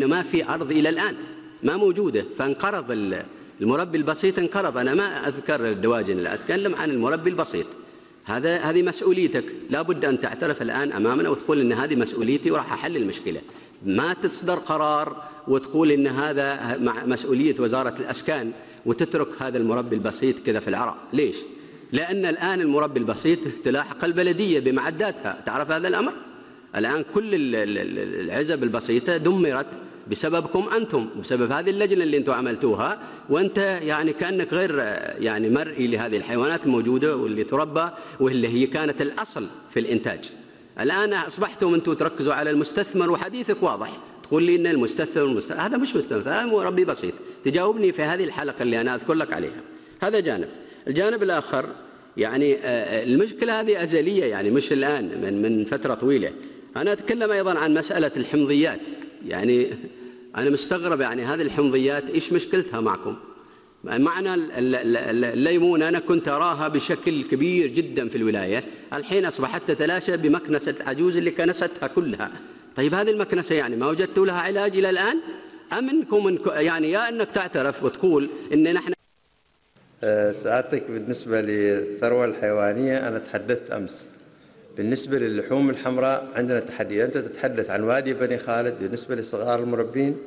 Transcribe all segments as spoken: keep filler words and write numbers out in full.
لأنه ما في أرض إلى الآن، ما موجودة، فانقرض المربي البسيط، انقرض. أنا ما أذكر الدواجن، لا أتكلم عن المربي البسيط. هذا هذه مسؤوليتك، لا بد أن تعترف الآن أمامنا وتقول إن هذه مسؤوليتي وراح أحل المشكلة. ما تصدر قرار وتقول إن هذا مسؤولية وزارة الأسكان وتترك هذا المربي البسيط كذا في العراء. ليش؟ لأن الآن المربي البسيط تلاحق البلدية بمعداتها. تعرف هذا الأمر؟ الآن كل العزب البسيطة دمرت بسببكم أنتم، بسبب هذه اللجنة اللي أنتم عملتوها، وأنت يعني كأنك غير يعني مرئي لهذه الحيوانات الموجودة واللي تربى واللي هي كانت الأصل في الإنتاج. الآن أصبحتم أنتم تركزوا على المستثمر، وحديثك واضح تقول لي إن المستثمر, المستثمر. هذا مش مستثمر، هذا مربي بسيط. تجاوبني في هذه الحلقة اللي أنا أذكر لك عليها. هذا جانب. الجانب الآخر يعني المشكلة هذه أزلية، يعني مش الآن، من من فترة طويلة. أنا أتكلم أيضا عن مسألة الحمضيات. يعني أنا مستغرب، يعني هذه الحمضيات إيش مشكلتها معكم؟ معنى الليمون أنا كنت أراها بشكل كبير جدا في الولاية، الحين أصبحت تتلاشى بمكنسة عجوز اللي كنستها كلها. طيب هذه المكنسة يعني ما وجدتوا لها علاج إلى الآن؟ أم أنكم يعني يا أنك تعترف وتقول إن نحن سعادتك بالنسبة للثروة الحيوانية أنا تحدثت أمس. بالنسبة للحوم الحمراء عندنا تحدي. أنت تتحدث عن وادي بني خالد بالنسبة لصغار المربين.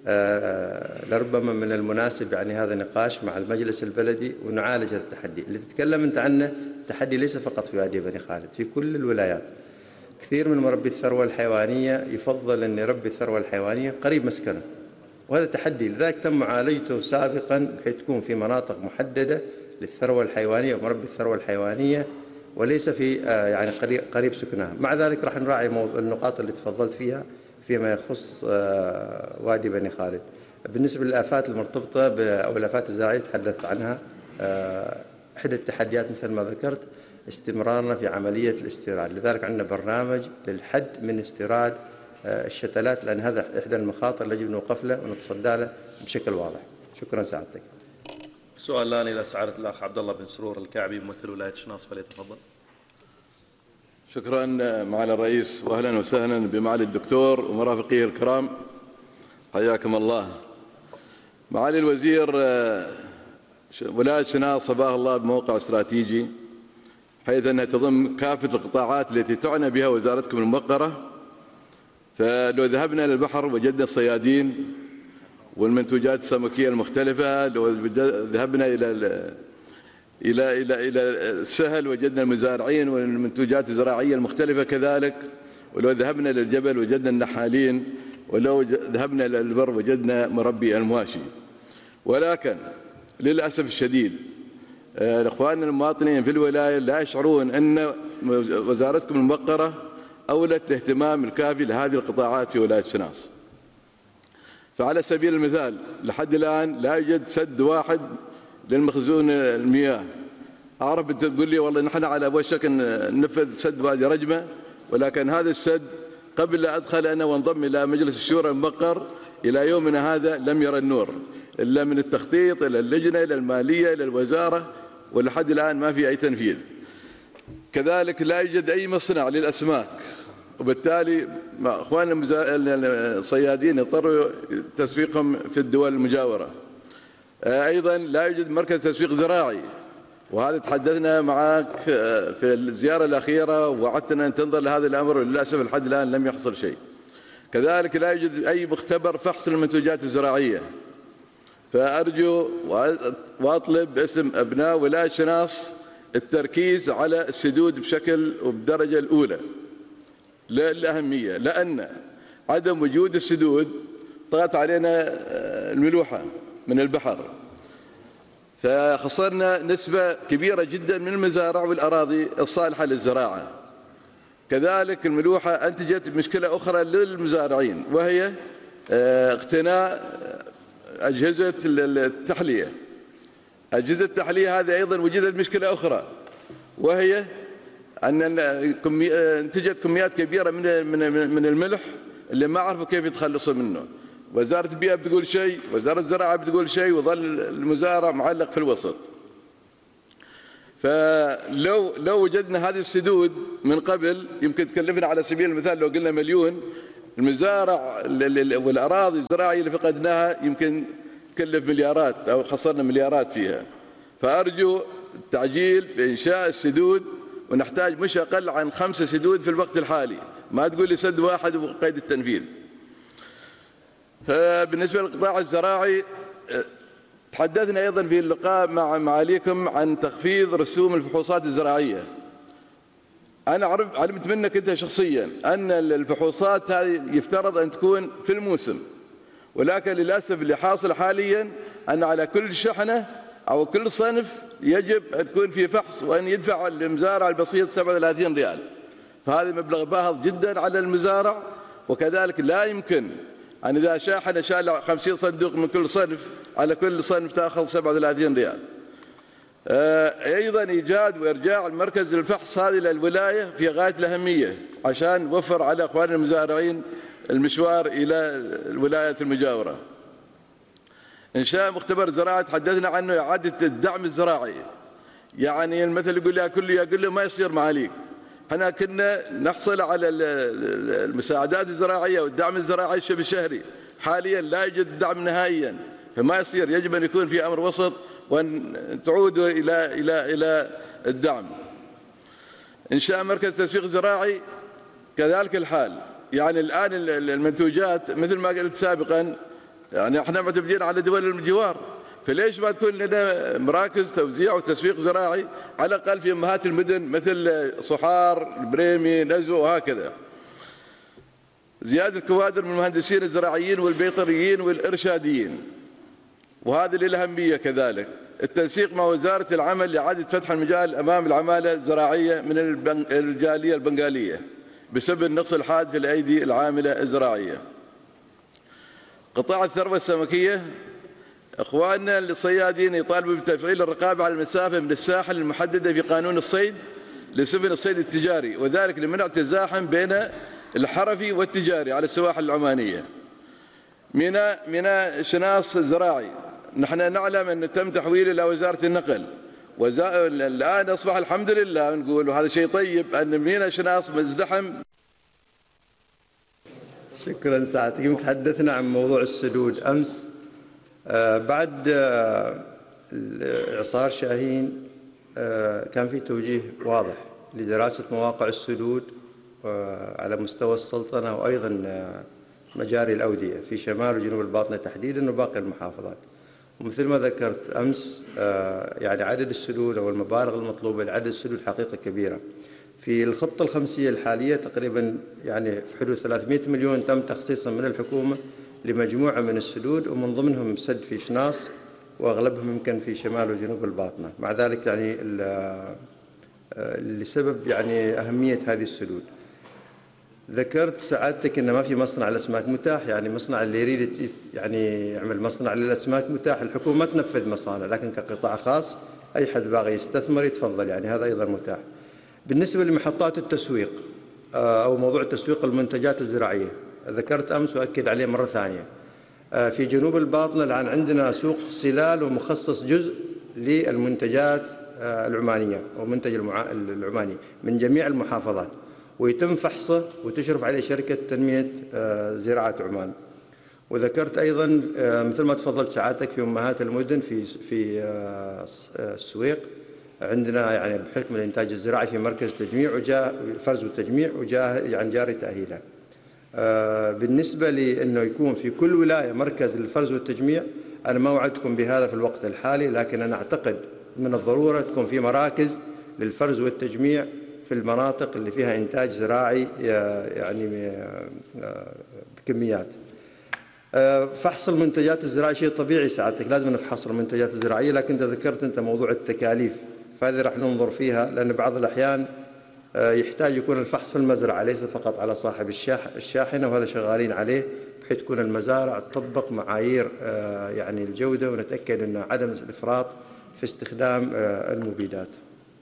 لربما من المناسب يعني هذا نقاش مع المجلس البلدي ونعالج هذا التحدي. اللي تتكلم أنت عنه التحدي ليس فقط في وادي بني خالد، في كل الولايات. كثير من مربي الثروة الحيوانية يفضل أن يربي الثروة الحيوانية قريب مسكنه، وهذا تحدي. لذلك تم معالجته سابقا بحيث تكون في مناطق محددة للثروة الحيوانية ومربي الثروة الحيوانية، وليس في يعني قريب سكنها. مع ذلك راح نراعي النقاط اللي تفضلت فيها فيما يخص وادي بني خالد. بالنسبة للآفات المرتبطة أو الآفات الزراعية تحدثت عنها. إحدى التحديات مثل ما ذكرت استمرارنا في عملية الاستيراد، لذلك عندنا برنامج للحد من استيراد الشتلات، لأن هذا إحدى المخاطر اللي يجب نوقف له ونتصدى له بشكل واضح. شكرا سعادتك. سؤال الآن إلى سعادة الأخ عبد الله بن سرور الكعبي ممثل ولاية شناص، فليتفضل. شكرا معالي الرئيس، واهلا وسهلا بمعالي الدكتور ومرافقيه الكرام، حياكم الله. معالي الوزير، ولاية شناص صباح الله بموقع استراتيجي حيث أنها تضم كافة القطاعات التي تعنى بها وزارتكم الموقرة. فلو ذهبنا إلى البحر وجدنا الصيادين والمنتوجات السمكية المختلفة، لو ذهبنا إلى إلى إلى إلى السهل وجدنا المزارعين والمنتوجات الزراعية المختلفة كذلك، ولو ذهبنا إلى الجبل وجدنا النحالين، ولو ذهبنا إلى البر وجدنا مربي المواشي. ولكن للأسف الشديد إخواننا المواطنين في الولاية لا يشعرون أن وزارتكم الموقرة أولت الاهتمام الكافي لهذه القطاعات في ولاية شناص. فعلى سبيل المثال لحد الآن لا يوجد سد واحد للمخزون المياه. أعرف تقول لي والله نحن على وشك ننفذ سد وادي رجمة، ولكن هذا السد قبل لا أدخل أنا وانضم إلى مجلس الشورى الموقر إلى يومنا هذا لم يرى النور، إلا من التخطيط إلى اللجنة إلى المالية إلى الوزارة، ولحد الآن ما في أي تنفيذ. كذلك لا يوجد أي مصنع للأسماك، وبالتالي أخواننا الصيادين يضطروا تسويقهم في الدول المجاورة. أيضا لا يوجد مركز تسويق زراعي، وهذا تحدثنا معك في الزيارة الأخيرة ووعدتنا أن تنظر لهذا الأمر، وللأسف لحد الآن لم يحصل شيء. كذلك لا يوجد أي مختبر فحص للمنتوجات الزراعية. فأرجو وأطلب باسم أبناء ولاية شناص التركيز على السدود بشكل وبالدرجة الأولى للأهمية، لأن عدم وجود السدود طغت علينا الملوحة من البحر، فخسرنا نسبة كبيرة جدا من المزارع والأراضي الصالحة للزراعة. كذلك الملوحة أنتجت مشكلة أخرى للمزارعين، وهي اقتناء أجهزة التحلية. أجهزة التحلية هذه أيضا وجدت مشكلة أخرى، وهي أن انتجت كميات كبيرة من من الملح اللي ما عرفوا كيف يتخلصوا منه. وزارة البيئة بتقول شيء، وزارة الزراعة بتقول شيء، وظل المزارع معلق في الوسط. فلو لو وجدنا هذه السدود من قبل يمكن تكلفنا على سبيل المثال لو قلنا مليون، المزارع والأراضي الزراعية اللي فقدناها يمكن تكلف مليارات أو خسرنا مليارات فيها. فأرجو التعجيل بإنشاء السدود، ونحتاج مش أقل عن خمسة سدود في الوقت الحالي، ما تقول لي سد واحد وقيد التنفيذ. بالنسبة للقطاع الزراعي تحدثنا أيضا في اللقاء مع معاليكم عن تخفيض رسوم الفحوصات الزراعية. أنا علمت منك أنت شخصيا أن الفحوصات هذه يفترض أن تكون في الموسم، ولكن للأسف اللي حاصل حاليا أن على كل شحنة أو كل صنف يجب أن تكون في فحص، وأن يدفع المزارع البسيط سبعة وثلاثين ريال. فهذا مبلغ باهظ جدا على المزارع. وكذلك لا يمكن أن إذا شاحنة شال خمسين صندوق من كل صنف على كل صنف تأخذ سبعة وثلاثين ريال. أيضا إيجاد وإرجاع المركز للفحص هذه للولاية في غاية الأهمية عشان نوفر على أخواننا المزارعين المشوار إلى الولايات المجاورة. إنشاء مختبر زراعي تحدثنا عنه، إعادة الدعم الزراعي. يعني المثل يقول لي كله يقول له ما يصير معاليك. احنا كنا نحصل على المساعدات الزراعية والدعم الزراعي الشبه شهري، حاليا لا يوجد دعم نهائيا، فما يصير، يجب أن يكون في أمر وسط وأن تعودوا إلى إلى إلى الدعم. إنشاء مركز تسويق زراعي كذلك الحال. يعني الآن المنتوجات مثل ما قلت سابقا، يعني احنا معتمدين على دول الجوار، فليش ما تكون لنا مراكز توزيع وتسويق زراعي على الأقل في أمهات المدن مثل صحار، البريمي، نزوة وهكذا. زيادة كوادر من المهندسين الزراعيين والبيطريين والإرشاديين، وهذا للأهمية كذلك. التنسيق مع وزارة العمل لإعادة فتح المجال أمام العمالة الزراعية من الجالية البنغالية بسبب النقص الحاد في الأيدي العاملة الزراعية. قطاع الثروة السمكية، إخواننا الصيادين يطالبوا بتفعيل الرقابة على المسافة من الساحل المحددة في قانون الصيد لسفن الصيد التجاري، وذلك لمنع التزاحم بين الحرفي والتجاري على السواحل العمانية. ميناء ميناء شناص الزراعي، نحن نعلم أن تم تحويله إلى وزارة النقل، وزا... الآن أصبح الحمد لله نقول، وهذا شيء طيب، أن ميناء شناص مزدحم. شكرا سعادتك. تحدثنا عن موضوع السدود أمس آه بعد آه إعصار شاهين آه كان في توجيه واضح لدراسة مواقع السدود آه على مستوى السلطنة، وأيضا آه مجاري الأودية في شمال وجنوب الباطنة تحديدا وباقي المحافظات. ومثل ما ذكرت أمس آه يعني عدد السدود أو المبالغ المطلوبة لعدد السدود حقيقة كبيرة. في الخطة الخمسية الحالية تقريبا يعني في حدود ثلاثمئة مليون تم تخصيصا من الحكومة لمجموعة من السدود، ومن ضمنهم سد في شناص وأغلبهم يمكن في شمال وجنوب الباطنة. مع ذلك يعني لسبب يعني أهمية هذه السدود. ذكرت سعادتك أن ما في مصنع للأسماك متاح، يعني مصنع اللي يريد يعني يعمل مصنع للأسماك متاح. الحكومة ما تنفذ مصانع، لكن كقطاع خاص أي حد باغي يستثمر يتفضل، يعني هذا أيضا متاح. بالنسبة لمحطات التسويق أو موضوع تسويق المنتجات الزراعية، ذكرت أمس وأكد عليه مرة ثانية. في جنوب الباطنة الآن عندنا سوق سلال ومخصص جزء للمنتجات العمانية ومنتج العماني من جميع المحافظات، ويتم فحصه وتشرف عليه شركة تنمية زراعة عمان. وذكرت أيضا مثل ما تفضلت سعادتك في أمهات المدن في في السويق عندنا يعني بحكم الإنتاج الزراعي في مركز تجميع وجاء فرز والتجميع وجاء يعني جاري تأهيله. بالنسبة لأنه يكون في كل ولاية مركز للفرز والتجميع، أنا ما وعدتكم بهذا في الوقت الحالي، لكن أنا أعتقد من الضرورة تكون في مراكز للفرز والتجميع في المناطق اللي فيها إنتاج زراعي يعني بكميات. فحص المنتجات الزراعية شيء طبيعي سعادتك، لازم نفحص المنتجات الزراعية، لكن أنت ذكرت أنت موضوع التكاليف، فهذه راح ننظر فيها، لأن بعض الأحيان يحتاج يكون الفحص في المزرعة ليس فقط على صاحب الشاحنة، وهذا شغالين عليه بحيث تكون المزارع تطبق معايير يعني الجودة، ونتأكد أن عدم الإفراط في استخدام المبيدات.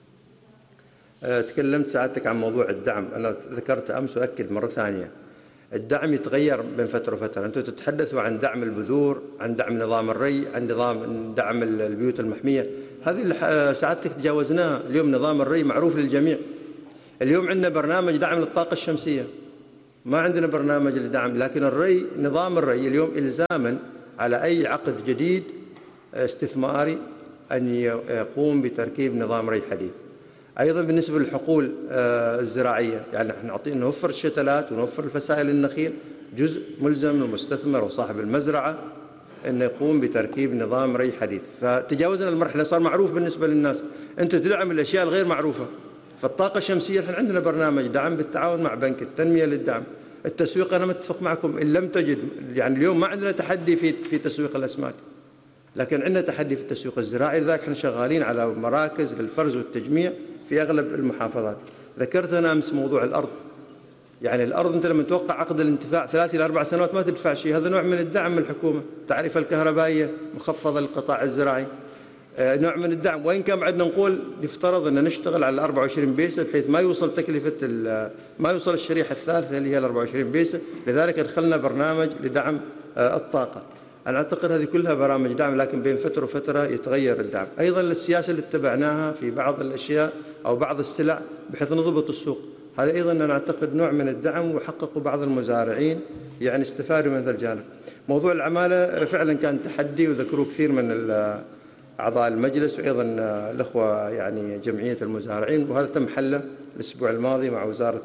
تكلمت سعادتك عن موضوع الدعم، أنا ذكرت أمس وأكد مرة ثانية، الدعم يتغير بين فترة وفترة. أنتم تتحدثوا عن دعم البذور، عن دعم نظام الري، عن نظام دعم البيوت المحمية، هذه اللي سعادتك تجاوزناها. اليوم نظام الري معروف للجميع. اليوم عندنا برنامج دعم للطاقة الشمسية ما عندنا برنامج لدعم، لكن الري نظام الري اليوم إلزاما على أي عقد جديد استثماري أن يقوم بتركيب نظام ري حديث. أيضا بالنسبة للحقول الزراعية، يعني نحن نعطي نوفر الشتلات ونوفر الفسائل النخيل، جزء ملزم للمستثمر وصاحب المزرعة أن يقوم بتركيب نظام ري حديث. فتجاوزنا المرحلة، صار معروف بالنسبة للناس، أنت تدعم الأشياء الغير معروفة. فالطاقة الشمسية نحن عندنا برنامج دعم بالتعاون مع بنك التنمية للدعم. التسويق أنا متفق معكم، إن لم تجد، يعني اليوم ما عندنا تحدي في في تسويق الأسماك، لكن عندنا تحدي في التسويق الزراعي، لذلك احنا شغالين على مراكز للفرز والتجميع في أغلب المحافظات. ذكرت أنا أمس موضوع الأرض، يعني الأرض أنت لما توقع عقد الانتفاع ثلاث إلى أربع سنوات ما تدفع شيء، هذا نوع من الدعم من الحكومة. التعرفة الكهربائية مخفضة للقطاع الزراعي، نوع من الدعم، وإن كان بعدنا نقول يفترض أن نشتغل على أربعة وعشرين بيسة بحيث ما يوصل تكلفة ما يوصل الشريحة الثالثة اللي هي أربعة وعشرين بيسة، لذلك أدخلنا برنامج لدعم الطاقة. أنا أعتقد هذه كلها برامج دعم، لكن بين فترة وفترة يتغير الدعم. أيضا السياسة اللي اتبعناها في بعض الأشياء أو بعض السلع بحيث نضبط السوق، هذا أيضا أنا أعتقد نوع من الدعم، وحققوا بعض المزارعين يعني استفادوا من هذا الجانب. موضوع العمالة فعلا كان تحدي، وذكروا كثير من أعضاء المجلس وأيضا الأخوة يعني جمعية المزارعين، وهذا تم حله الأسبوع الماضي مع وزارة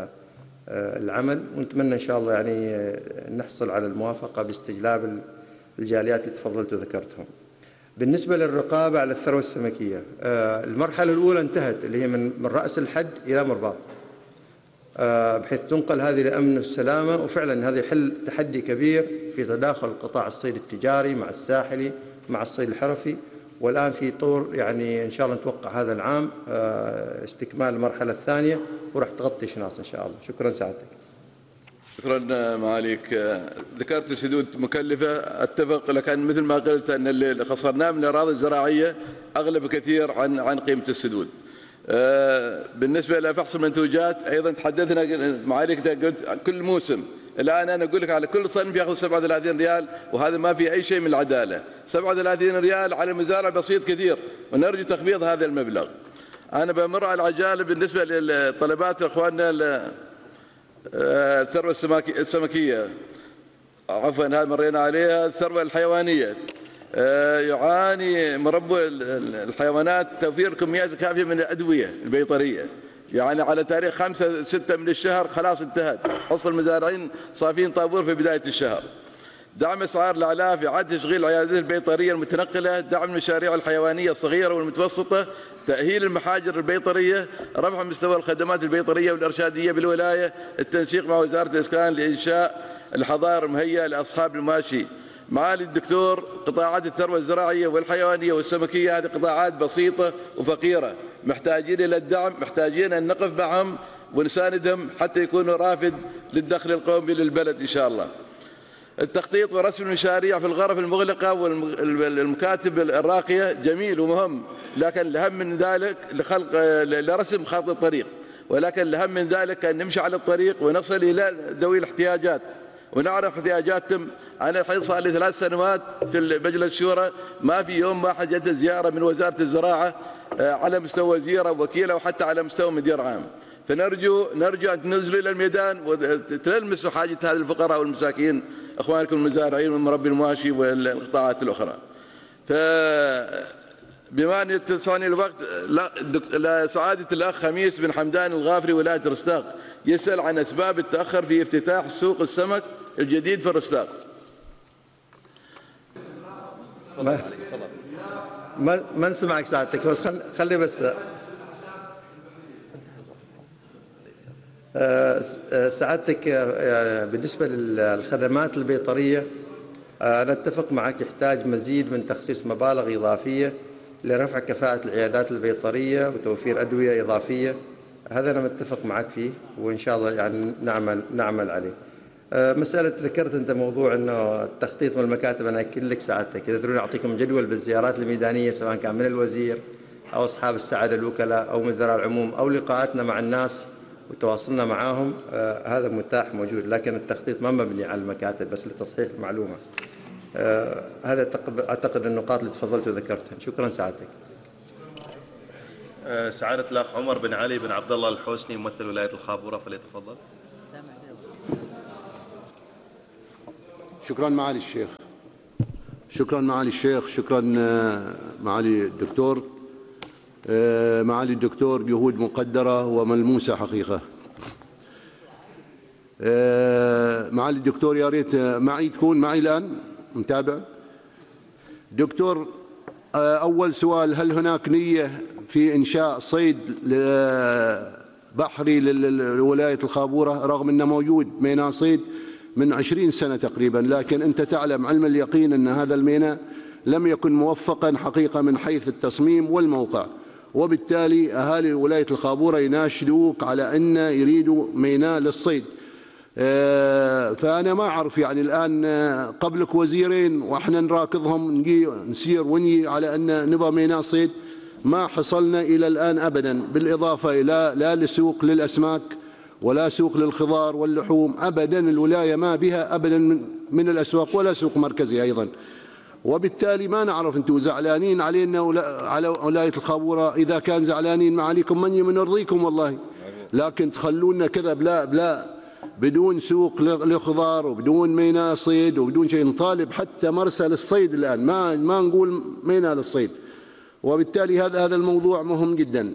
العمل، ونتمنى إن شاء الله يعني نحصل على الموافقة باستجلاب الجاليات اللي تفضلت وذكرتهم. بالنسبة للرقابة على الثروة السمكية، المرحلة الأولى انتهت اللي هي من رأس الحد إلى مرباط، بحيث تنقل هذه لأمن والسلامة، وفعلا هذا يحل تحدي كبير في تداخل قطاع الصيد التجاري مع الساحلي مع الصيد الحرفي. والآن في طور يعني إن شاء الله نتوقع هذا العام استكمال المرحلة الثانية، وراح تغطي شناص إن شاء الله. شكرا سعادتك. شكرا معاليك. ذكرت سدود مكلفة، أتفق، لكن مثل ما قلت أن اللي خسرناه من الأراضي الزراعية أغلب كثير عن عن قيمة السدود. بالنسبة إلى فحص المنتوجات أيضا تحدثنا معاليك، قلت كل موسم. الآن أنا أقول لك على كل صنف يأخذ سبعة وثلاثين ريال، وهذا ما في أي شيء من العدالة. سبعة وثلاثين ريال على المزارع بسيط كثير، ونرجو تخفيض هذا المبلغ. أنا بمر على العجالة بالنسبة للطلبات إخواننا الثروة السمكية، عفوا هذا مرينا عليها. الثروة الحيوانية، يعاني مربو الحيوانات توفير كميات كافية من الأدوية البيطرية، يعني على تاريخ خمسة ستة من الشهر خلاص انتهت، حصل المزارعين صافين طابور في بداية الشهر. دعم أسعار الأعلاف، إعادة تشغيل العيادات البيطرية المتنقلة، دعم المشاريع الحيوانية الصغيرة والمتوسطة، تأهيل المحاجر البيطرية، رفع مستوى الخدمات البيطرية والإرشادية بالولاية، التنسيق مع وزارة الإسكان لإنشاء الحظائر المهيئة لأصحاب المواشي. معالي الدكتور، قطاعات الثروة الزراعية والحيوانية والسمكية هذه قطاعات بسيطة وفقيرة، محتاجين إلى الدعم، محتاجين أن نقف معهم ونساندهم حتى يكونوا رافد للدخل القومي للبلد إن شاء الله. التخطيط ورسم المشاريع في الغرف المغلقة والمكاتب الراقية جميل ومهم، لكن الأهم من ذلك لخلق لرسم خط الطريق، ولكن الأهم من ذلك أن نمشي على الطريق ونصل إلى ذوي الاحتياجات ونعرف احتياجاتهم. أنا الحين صار لي ثلاث سنوات في مجلس الشورى، ما في يوم واحد جت زيارة من وزارة الزراعة على مستوى وزير أو وكيل أو حتى على مستوى مدير عام. فنرجو نرجو أن تنزلوا إلى الميدان وتلمسوا حاجة هذه الفقراء والمساكين أخوانكم المزارعين والمربي المواشي والقطاعات الأخرى. فبما أن يتسعني الوقت، لسعادة الأخ خميس بن حمدان الغافري ولاية رستاق يسأل عن أسباب التأخر في افتتاح سوق السمك الجديد في الرستاق. ما, ما, ما نسمعك سعادتك، بس خل خلي بس سعادتك بالنسبة للخدمات البيطرية، أنا أتفق معك، يحتاج مزيد من تخصيص مبالغ إضافية لرفع كفاءة العيادات البيطرية وتوفير أدوية إضافية، هذا أنا متفق معك فيه، وإن شاء الله يعني نعمل نعمل عليه. مسألة ذكرت أنت موضوع أنه التخطيط من المكاتب، أنا أكد لك سعادتك إذا تريدون أعطيكم جدول بالزيارات الميدانية سواء كان من الوزير أو أصحاب السعادة الوكلاء أو مدراء العموم أو لقاءاتنا مع الناس وتواصلنا معهم، آه هذا متاح موجود، لكن التخطيط ما مبني على المكاتب، بس لتصحيح المعلومة. آه هذا أعتقد النقاط اللي تفضلت وذكرتها. شكرا سعادتك. آه سعادة الأخ عمر بن علي بن عبد الله الحوسني ممثل ولاية الخابورة، فليتفضل. شكرا معالي الشيخ. شكرا معالي الشيخ. شكرا معالي الدكتور. معالي الدكتور، جهود مقدرة وملموسة حقيقة. معالي الدكتور، يا ريت معي تكون معي الآن متابع. دكتور، أول سؤال: هل هناك نية في إنشاء صيد بحري لولاية الخابورة، رغم أنه موجود ميناء صيد من عشرين سنة تقريبا، لكن أنت تعلم علم اليقين أن هذا الميناء لم يكن موفقا حقيقة من حيث التصميم والموقع، وبالتالي أهالي ولاية الخابورة يناشدوك على أن يريدوا ميناء للصيد. فأنا ما أعرف، يعني الآن قبلك وزيرين وإحنا نراكضهم نجي نسير ونجي على أن نبغى ميناء صيد، ما حصلنا إلى الآن أبدا، بالإضافة إلى لا لسوق للأسماك ولا سوق للخضار واللحوم أبدا. الولاية ما بها أبدا من الأسواق ولا سوق مركزي أيضا، وبالتالي ما نعرف أنتم زعلانين علينا على ولاية الخابورة. إذا كان زعلانين ما عليكم، من يرضيكم والله، لكن تخلونا كذا بلا بلا بدون سوق لخضار وبدون ميناء صيد وبدون شيء. نطالب حتى مرسى للصيد الآن، ما ما نقول ميناء للصيد، وبالتالي هذا هذا الموضوع مهم جدا.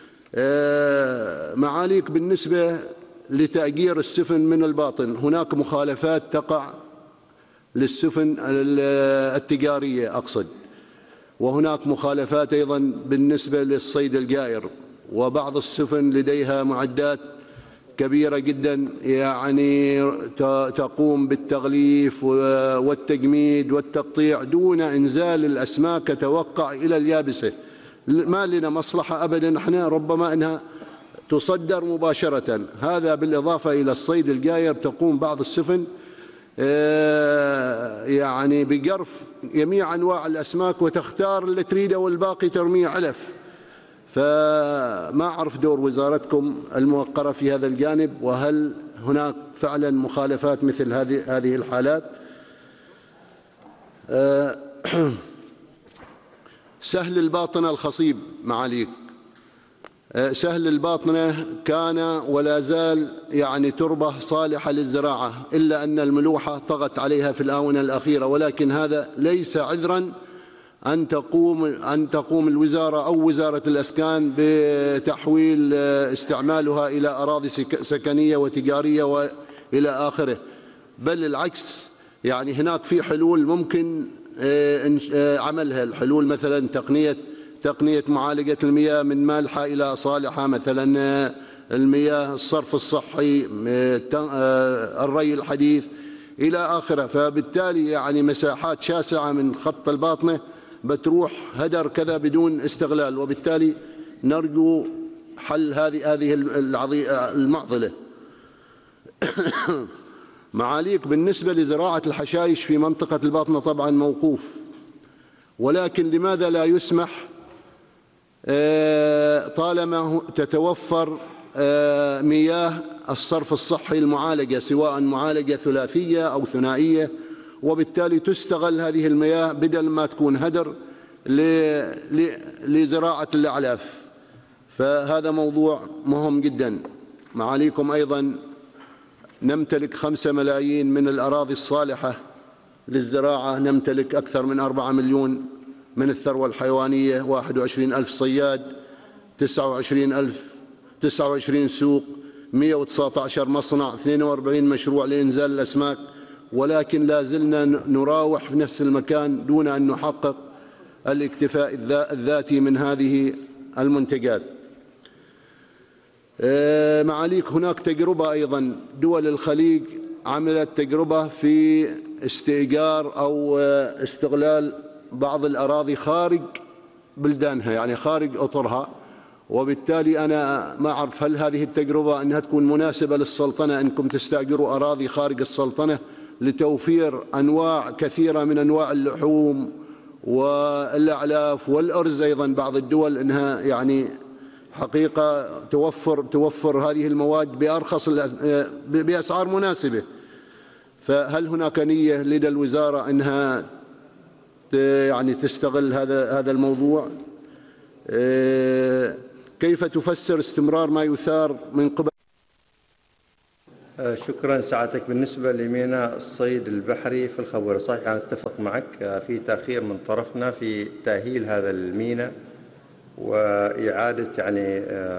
معاليك، بالنسبة لتأجير السفن من الباطن، هناك مخالفات تقع للسفن التجارية أقصد، وهناك مخالفات أيضا بالنسبة للصيد الجائر، وبعض السفن لديها معدات كبيرة جدا يعني تقوم بالتغليف والتجميد والتقطيع دون إنزال الأسماك تتوقع إلى اليابسة. ما لنا مصلحة أبدا احنا، ربما أنها تصدر مباشرة. هذا بالإضافة إلى الصيد الجائر، تقوم بعض السفن يعني بجرف جميع أنواع الأسماك وتختار اللي تريده والباقي ترميه علف. فما أعرف دور وزارتكم الموقرة في هذا الجانب، وهل هناك فعلا مخالفات مثل هذه هذه الحالات؟ سهل الباطنة الخصيب معاليك، سهل الباطنة كان ولا زال يعني تربة صالحة للزراعة، إلا أن الملوحة طغت عليها في الآونة الأخيرة، ولكن هذا ليس عذرا أن تقوم أن تقوم الوزارة أو وزارة الإسكان بتحويل استعمالها إلى أراضي سكنية وتجارية وإلى آخره، بل العكس. يعني هناك في حلول ممكن عملها، الحلول مثلا تقنية تقنية معالجة المياه من مالحة إلى صالحة، مثلا المياه الصرف الصحي، الري الحديث إلى آخره. فبالتالي يعني مساحات شاسعة من خط الباطنة بتروح هدر كذا بدون استغلال، وبالتالي نرجو حل هذه هذه المعضلة. معاليك، بالنسبة لزراعة الحشائش في منطقة الباطنة طبعا موقوف، ولكن لماذا لا يسمح طالما تتوفر مياه الصرف الصحي المعالجة، سواء معالجة ثلاثية أو ثنائية، وبالتالي تستغل هذه المياه بدل ما تكون هدر لزراعة الأعلاف. فهذا موضوع مهم جدا. معاليكم، أيضا نمتلك خمسة ملايين من الأراضي الصالحة للزراعة، نمتلك أكثر من أربعة مليون من الثروة الحيوانية، واحد وعشرين ألف صياد، تسعة وعشرين ألف تسعة وعشرين سوق، مئة وتسعة عشر مصنع، اثنين وأربعين مشروع لإنزال الأسماك، ولكن لا زلنا نراوح في نفس المكان دون أن نحقق الاكتفاء الذاتي من هذه المنتجات. معاليك، هناك تجربة أيضا، دول الخليج عملت تجربة في استئجار أو استغلال بعض الأراضي خارج بلدانها، يعني خارج أطرها، وبالتالي أنا ما أعرف هل هذه التجربة أنها تكون مناسبة للسلطنة، أنكم تستأجروا أراضي خارج السلطنة لتوفير أنواع كثيرة من أنواع اللحوم والأعلاف والأرز. أيضا بعض الدول أنها يعني حقيقة توفر توفر هذه المواد بأرخص بأسعار مناسبة. فهل هناك نية لدى الوزارة أنها يعني تستغل هذا هذا الموضوع؟ كيف تفسر استمرار ما يثار من قبل شكرا سعادتك. بالنسبة لميناء الصيد البحري في الخبورة، صحيح أنا أتفق معك في تأخير من طرفنا في تأهيل هذا الميناء وإعادة يعني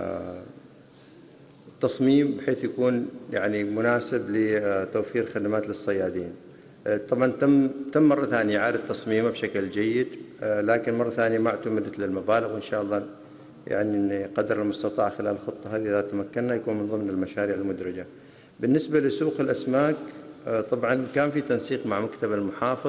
التصميم بحيث يكون يعني مناسب لتوفير خدمات للصيادين. طبعا تم تم مرة ثانية إعادة تصميمه بشكل جيد، لكن مرة ثانية ما اعتمدت للمبالغ، وإن شاء الله يعني قدر المستطاع خلال الخطة هذه إذا تمكنا يكون من ضمن المشاريع المدرجة. بالنسبة لسوق الأسماك طبعا كان في تنسيق مع مكتب المحافظ،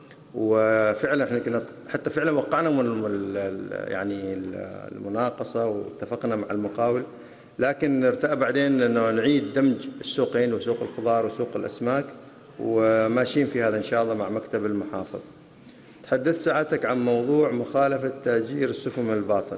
وفعلا احنا كنا حتى فعلا وقعنا من يعني المناقصة واتفقنا مع المقاول، لكن ارتأى بعدين انه نعيد دمج السوقين وسوق الخضار وسوق الأسماك، وماشيين في هذا ان شاء الله مع مكتب المحافظ. تحدثت سعادتك عن موضوع مخالفة تأجير السفن من الباطن.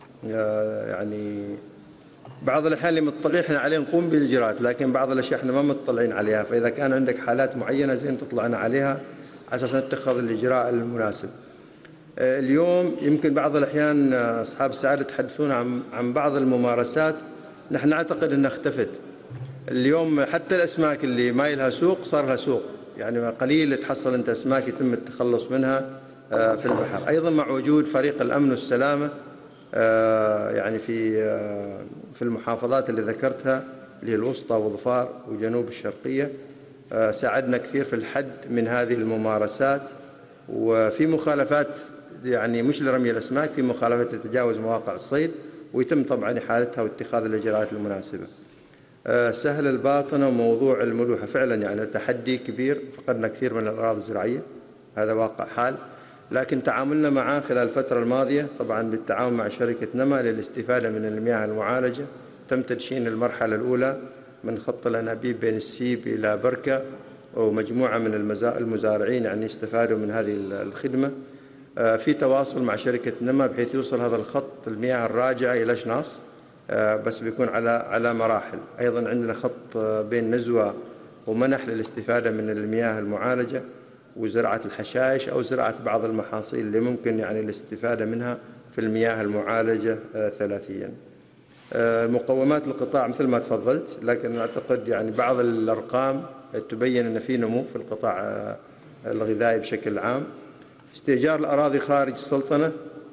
يعني بعض الأحيان اللي مطلعين احنا عليه نقوم بالإجراءات، لكن بعض الأشياء احنا ما مطلعين عليها، فإذا كان عندك حالات معينة زين تطلعنا عليها على أساس نتخذ الإجراء المناسب. اليوم يمكن بعض الأحيان أصحاب السعادة يتحدثون عن عن بعض الممارسات نحن نعتقد أنها اختفت. اليوم حتى الأسماك اللي ما لها سوق صار لها سوق، يعني قليل تحصل أنت أسماك يتم التخلص منها في البحر. أيضا مع وجود فريق الأمن والسلامة يعني في في المحافظات اللي ذكرتها اللي هي الوسطى وظفار وجنوب الشرقية، ساعدنا كثير في الحد من هذه الممارسات، وفي مخالفات يعني مش لرمي الأسماك، في مخالفات تتجاوز مواقع الصيد ويتم طبعا إحالتها واتخاذ الإجراءات المناسبة. سهل الباطنة وموضوع الملوحة فعلا يعني تحدي كبير، فقدنا كثير من الأراضي الزراعية، هذا واقع حال، لكن تعاملنا معه خلال الفترة الماضية طبعا بالتعاون مع شركة نما للاستفادة من المياه المعالجة. تم تدشين المرحلة الأولى من خط الأنابيب بين السيب إلى بركة، ومجموعة من المزارعين يعني استفادوا من هذه الخدمة. في تواصل مع شركة نما بحيث يوصل هذا الخط المياه الراجعة إلى شناص، بس بيكون على على مراحل. أيضا عندنا خط بين نزوة ومنح للاستفادة من المياه المعالجة وزراعة الحشائش أو زراعة بعض المحاصيل اللي ممكن يعني الاستفادة منها في المياه المعالجة ثلاثيا. مقومات القطاع مثل ما تفضلت، لكن أعتقد يعني بعض الأرقام تبين أن في نمو في القطاع الغذائي بشكل عام. استئجار الأراضي خارج السلطنة،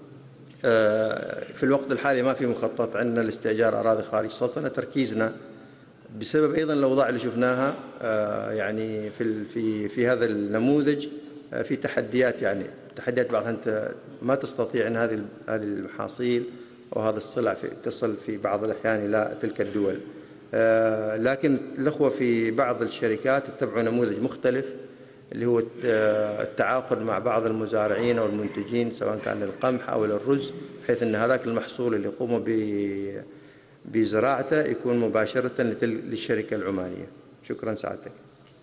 في الوقت الحالي ما في مخطط عندنا لاستئجار أراضي خارج السلطنة، تركيزنا بسبب أيضا الأوضاع اللي شفناها يعني في في في هذا النموذج في تحديات، يعني تحديات بعضها أنت ما تستطيع أن هذه هذه المحاصيل أو هذا السلع تصل في بعض الأحيان إلى تلك الدول، لكن الأخوة في بعض الشركات اتبعوا نموذج مختلف اللي هو التعاقد مع بعض المزارعين أو المنتجين سواء كان للقمح أو للرز، بحيث أن هذاك المحصول اللي يقوموا بزراعته يكون مباشرة للشركة العمانية. شكرا سعادتك.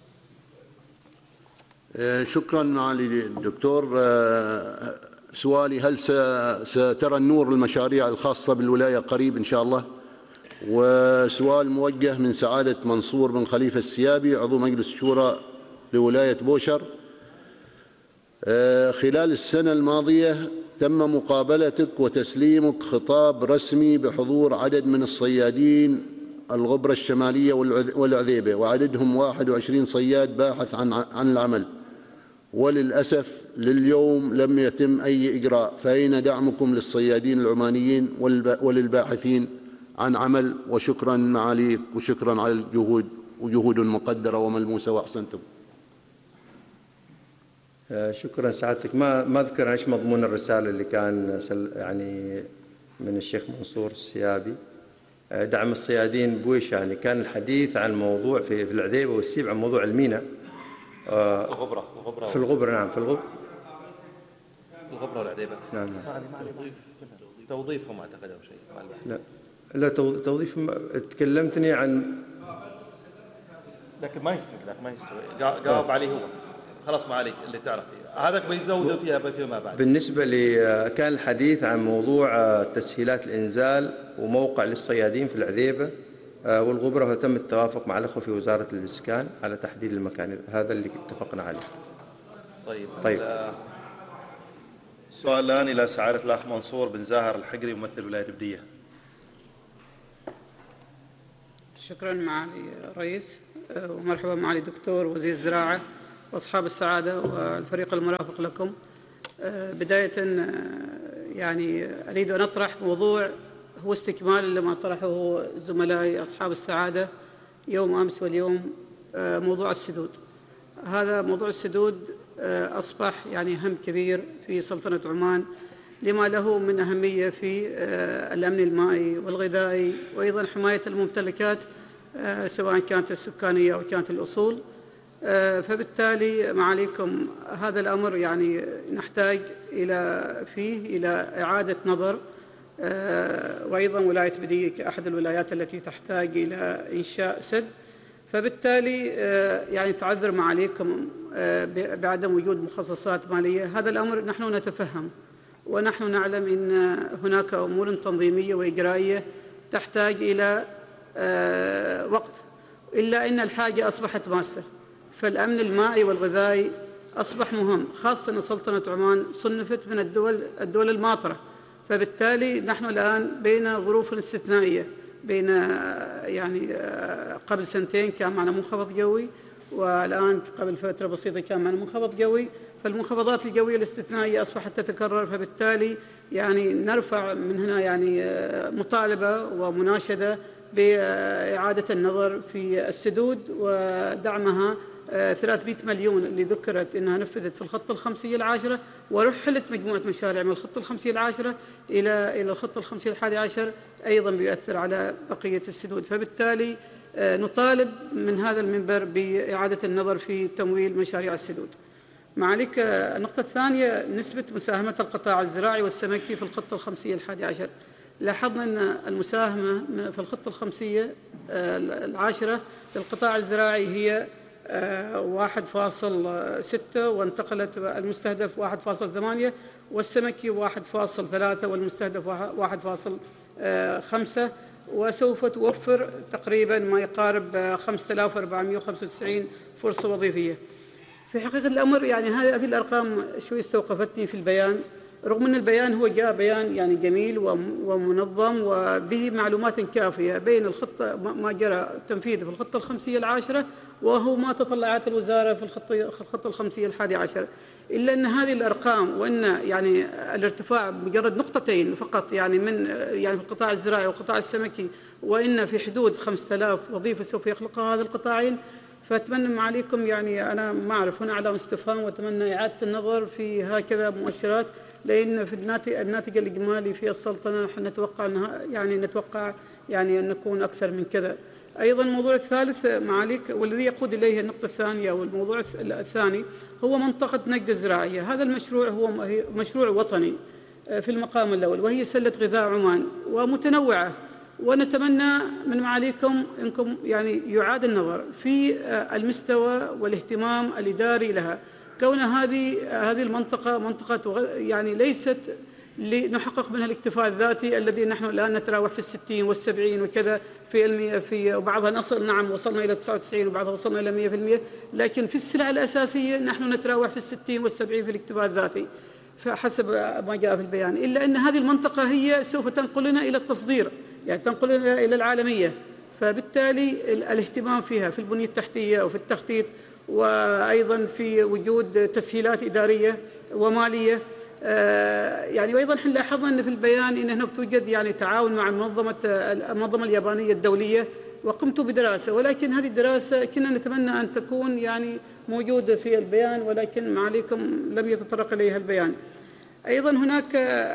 شكرا معالي الدكتور. سؤالي، هل سترى النور المشاريع الخاصة بالولاية قريب إن شاء الله؟ وسؤال موجه من سعادة منصور بن خليفة السيابي عضو مجلس الشورى لولاية بوشر. خلال السنة الماضية تم مقابلتك وتسليمك خطاب رسمي بحضور عدد من الصيادين الغبرة الشمالية والعذيبة، وعددهم واحد وعشرين صياد باحث عن عن العمل، وللأسف لليوم لم يتم أي إجراء، فأين دعمكم للصيادين العمانيين وللباحثين عن عمل؟ وشكرا معاليك وشكرا على الجهود، وجهود مقدرة وملموسة، وأحسنتم. شكرا سعادتك. ما ما اذكر ايش مضمون الرساله اللي كان يعني من الشيخ منصور السيابي. دعم الصيادين بويش، يعني كان الحديث عن موضوع في في العذيبه والسيب عن موضوع المينا. الغبره الغبره في الغبره نعم، في الغبره الغبره والعذيبه نعم. توظيفهم اعتقد او شيء. لا لا توظيف، تكلمتني عن، لكن ما يستوي لكن ما يستوي جاوب عليه هو خلاص، ما عليك اللي تعرف فيه هذاك بيزودوا فيها فيما بعد. بالنسبة لي كان الحديث عن موضوع تسهيلات الإنزال وموقع للصيادين في العذيبة والغبرة، وتم التوافق مع الأخوة في وزارة الإسكان على تحديد المكان، هذا اللي اتفقنا عليه. طيب طيب السؤال الآن إلى سعادة الأخ منصور بن زاهر الحقري ممثل ولاية بدية. شكرا معالي الرئيس. ومرحبا معالي الدكتور وزير الزراعة وأصحاب السعادة والفريق المرافق لكم. بداية يعني أريد أن أطرح موضوع هو استكمال لما طرحه زملائي أصحاب السعادة يوم أمس واليوم، موضوع السدود. هذا موضوع السدود أصبح يعني هم كبير في سلطنة عمان لما له من أهمية في الأمن المائي والغذائي وأيضا حماية الممتلكات سواء كانت السكانية أو كانت الأصول. فبالتالي معاليكم هذا الأمر يعني نحتاج إلى فيه إلى إعادة نظر، وأيضا ولاية بدية كأحد الولايات التي تحتاج إلى إنشاء سد. فبالتالي يعني تعذر معاليكم بعدم وجود مخصصات مالية. هذا الأمر نحن نتفهم ونحن نعلم أن هناك أمور تنظيمية وإجرائية تحتاج إلى وقت، إلا أن الحاجة أصبحت ماسة. فالأمن المائي والغذائي أصبح مهم، خاصة أن سلطنة عمان صنفت من الدول الدول الماطرة. فبالتالي نحن الآن بين ظروف استثنائية، بين يعني قبل سنتين كان معنا منخفض جوي، والآن قبل فترة بسيطة كان معنا منخفض جوي. فالمنخفضات الجوية الاستثنائية أصبحت تتكرر. فبالتالي يعني نرفع من هنا يعني مطالبة ومناشدة بإعادة النظر في السدود ودعمها. ثلاثمئة مليون اللي ذكرت أنها نفذت في الخطة الخمسية العاشرة، ورحلت مجموعة مشاريع من الخطة الخمسية العاشرة إلى إلى الخطة الخمسية الحادي عشر، أيضا بيؤثر على بقية السدود. فبالتالي نطالب من هذا المنبر بإعادة النظر في تمويل مشاريع السدود. معاليك النقطة الثانية نسبة مساهمة القطاع الزراعي والسمكي في الخطة الخمسية الحادي عشر. لاحظنا أن المساهمة في الخطة الخمسية العاشرة للقطاع الزراعي هي واحد فاصل ستة، وانتقلت المستهدف واحد فاصل ثمانية، والسمكي واحد فاصل ثلاثة، والمستهدف واحد فاصل خمسة، وسوف توفر تقريبا ما يقارب خمسة آلاف وأربعمئة وخمسة وتسعين فرصة وظيفية. في حقيقة الأمر يعني هذه الأرقام شوي استوقفتني في البيان، رغم أن البيان هو جاء بيان يعني جميل ومنظم وبه معلومات كافية بين الخطة ما جرى تنفيذه في الخطة الخمسية العاشرة وهو ما تطلعات الوزارة في الخطة الخطة الخمسية الحادي عشر. إلا أن هذه الأرقام وأن يعني الارتفاع مجرد نقطتين فقط يعني من يعني في القطاع الزراعي والقطاع السمكي، وإن في حدود خمسة آلاف وظيفة سوف يخلقها هذا القطاعين. فأتمنى معاليكم يعني أنا ما أعرف هنا علامة استفهام، وأتمنى إعادة النظر في هكذا مؤشرات، لأن في الناتج الناتج الإجمالي في السلطنة نحن نتوقع أنها يعني نتوقع يعني أن نكون أكثر من كذا. أيضا الموضوع الثالث معاليك والذي يقود إليه النقطة الثانية والموضوع الثاني هو منطقة نجد الزراعية. هذا المشروع هو مشروع وطني في المقام الأول، وهي سلة غذاء عمان ومتنوعة، ونتمنى من معاليكم أنكم يعني يعاد النظر في المستوى والاهتمام الإداري لها، كون هذه هذه المنطقة منطقة يعني ليست لنحقق منها الاكتفاء الذاتي الذي نحن الآن نتراوح في الستين والسبعين وكذا في المية، في وبعضها نصل نعم وصلنا إلى تسعة وتسعين وبعضها وصلنا إلى مئة في المئة، لكن في السلع الأساسية نحن نتراوح في الستين والسبعين في الاكتفاء الذاتي فحسب ما جاء في البيان. إلا أن هذه المنطقة هي سوف تنقلنا إلى التصدير، يعني تنقلنا إلى العالمية. فبالتالي الاهتمام فيها في البنية التحتية وفي التخطيط، وأيضا في وجود تسهيلات إدارية ومالية. يعني وأيضا احنا لاحظنا أن في البيان أن هناك توجد يعني تعاون مع المنظمة المنظمة اليابانية الدولية، وقمت بدراسة، ولكن هذه الدراسة كنا نتمنى أن تكون يعني موجودة في البيان، ولكن معاليكم لم يتطرق إليها البيان. أيضا هناك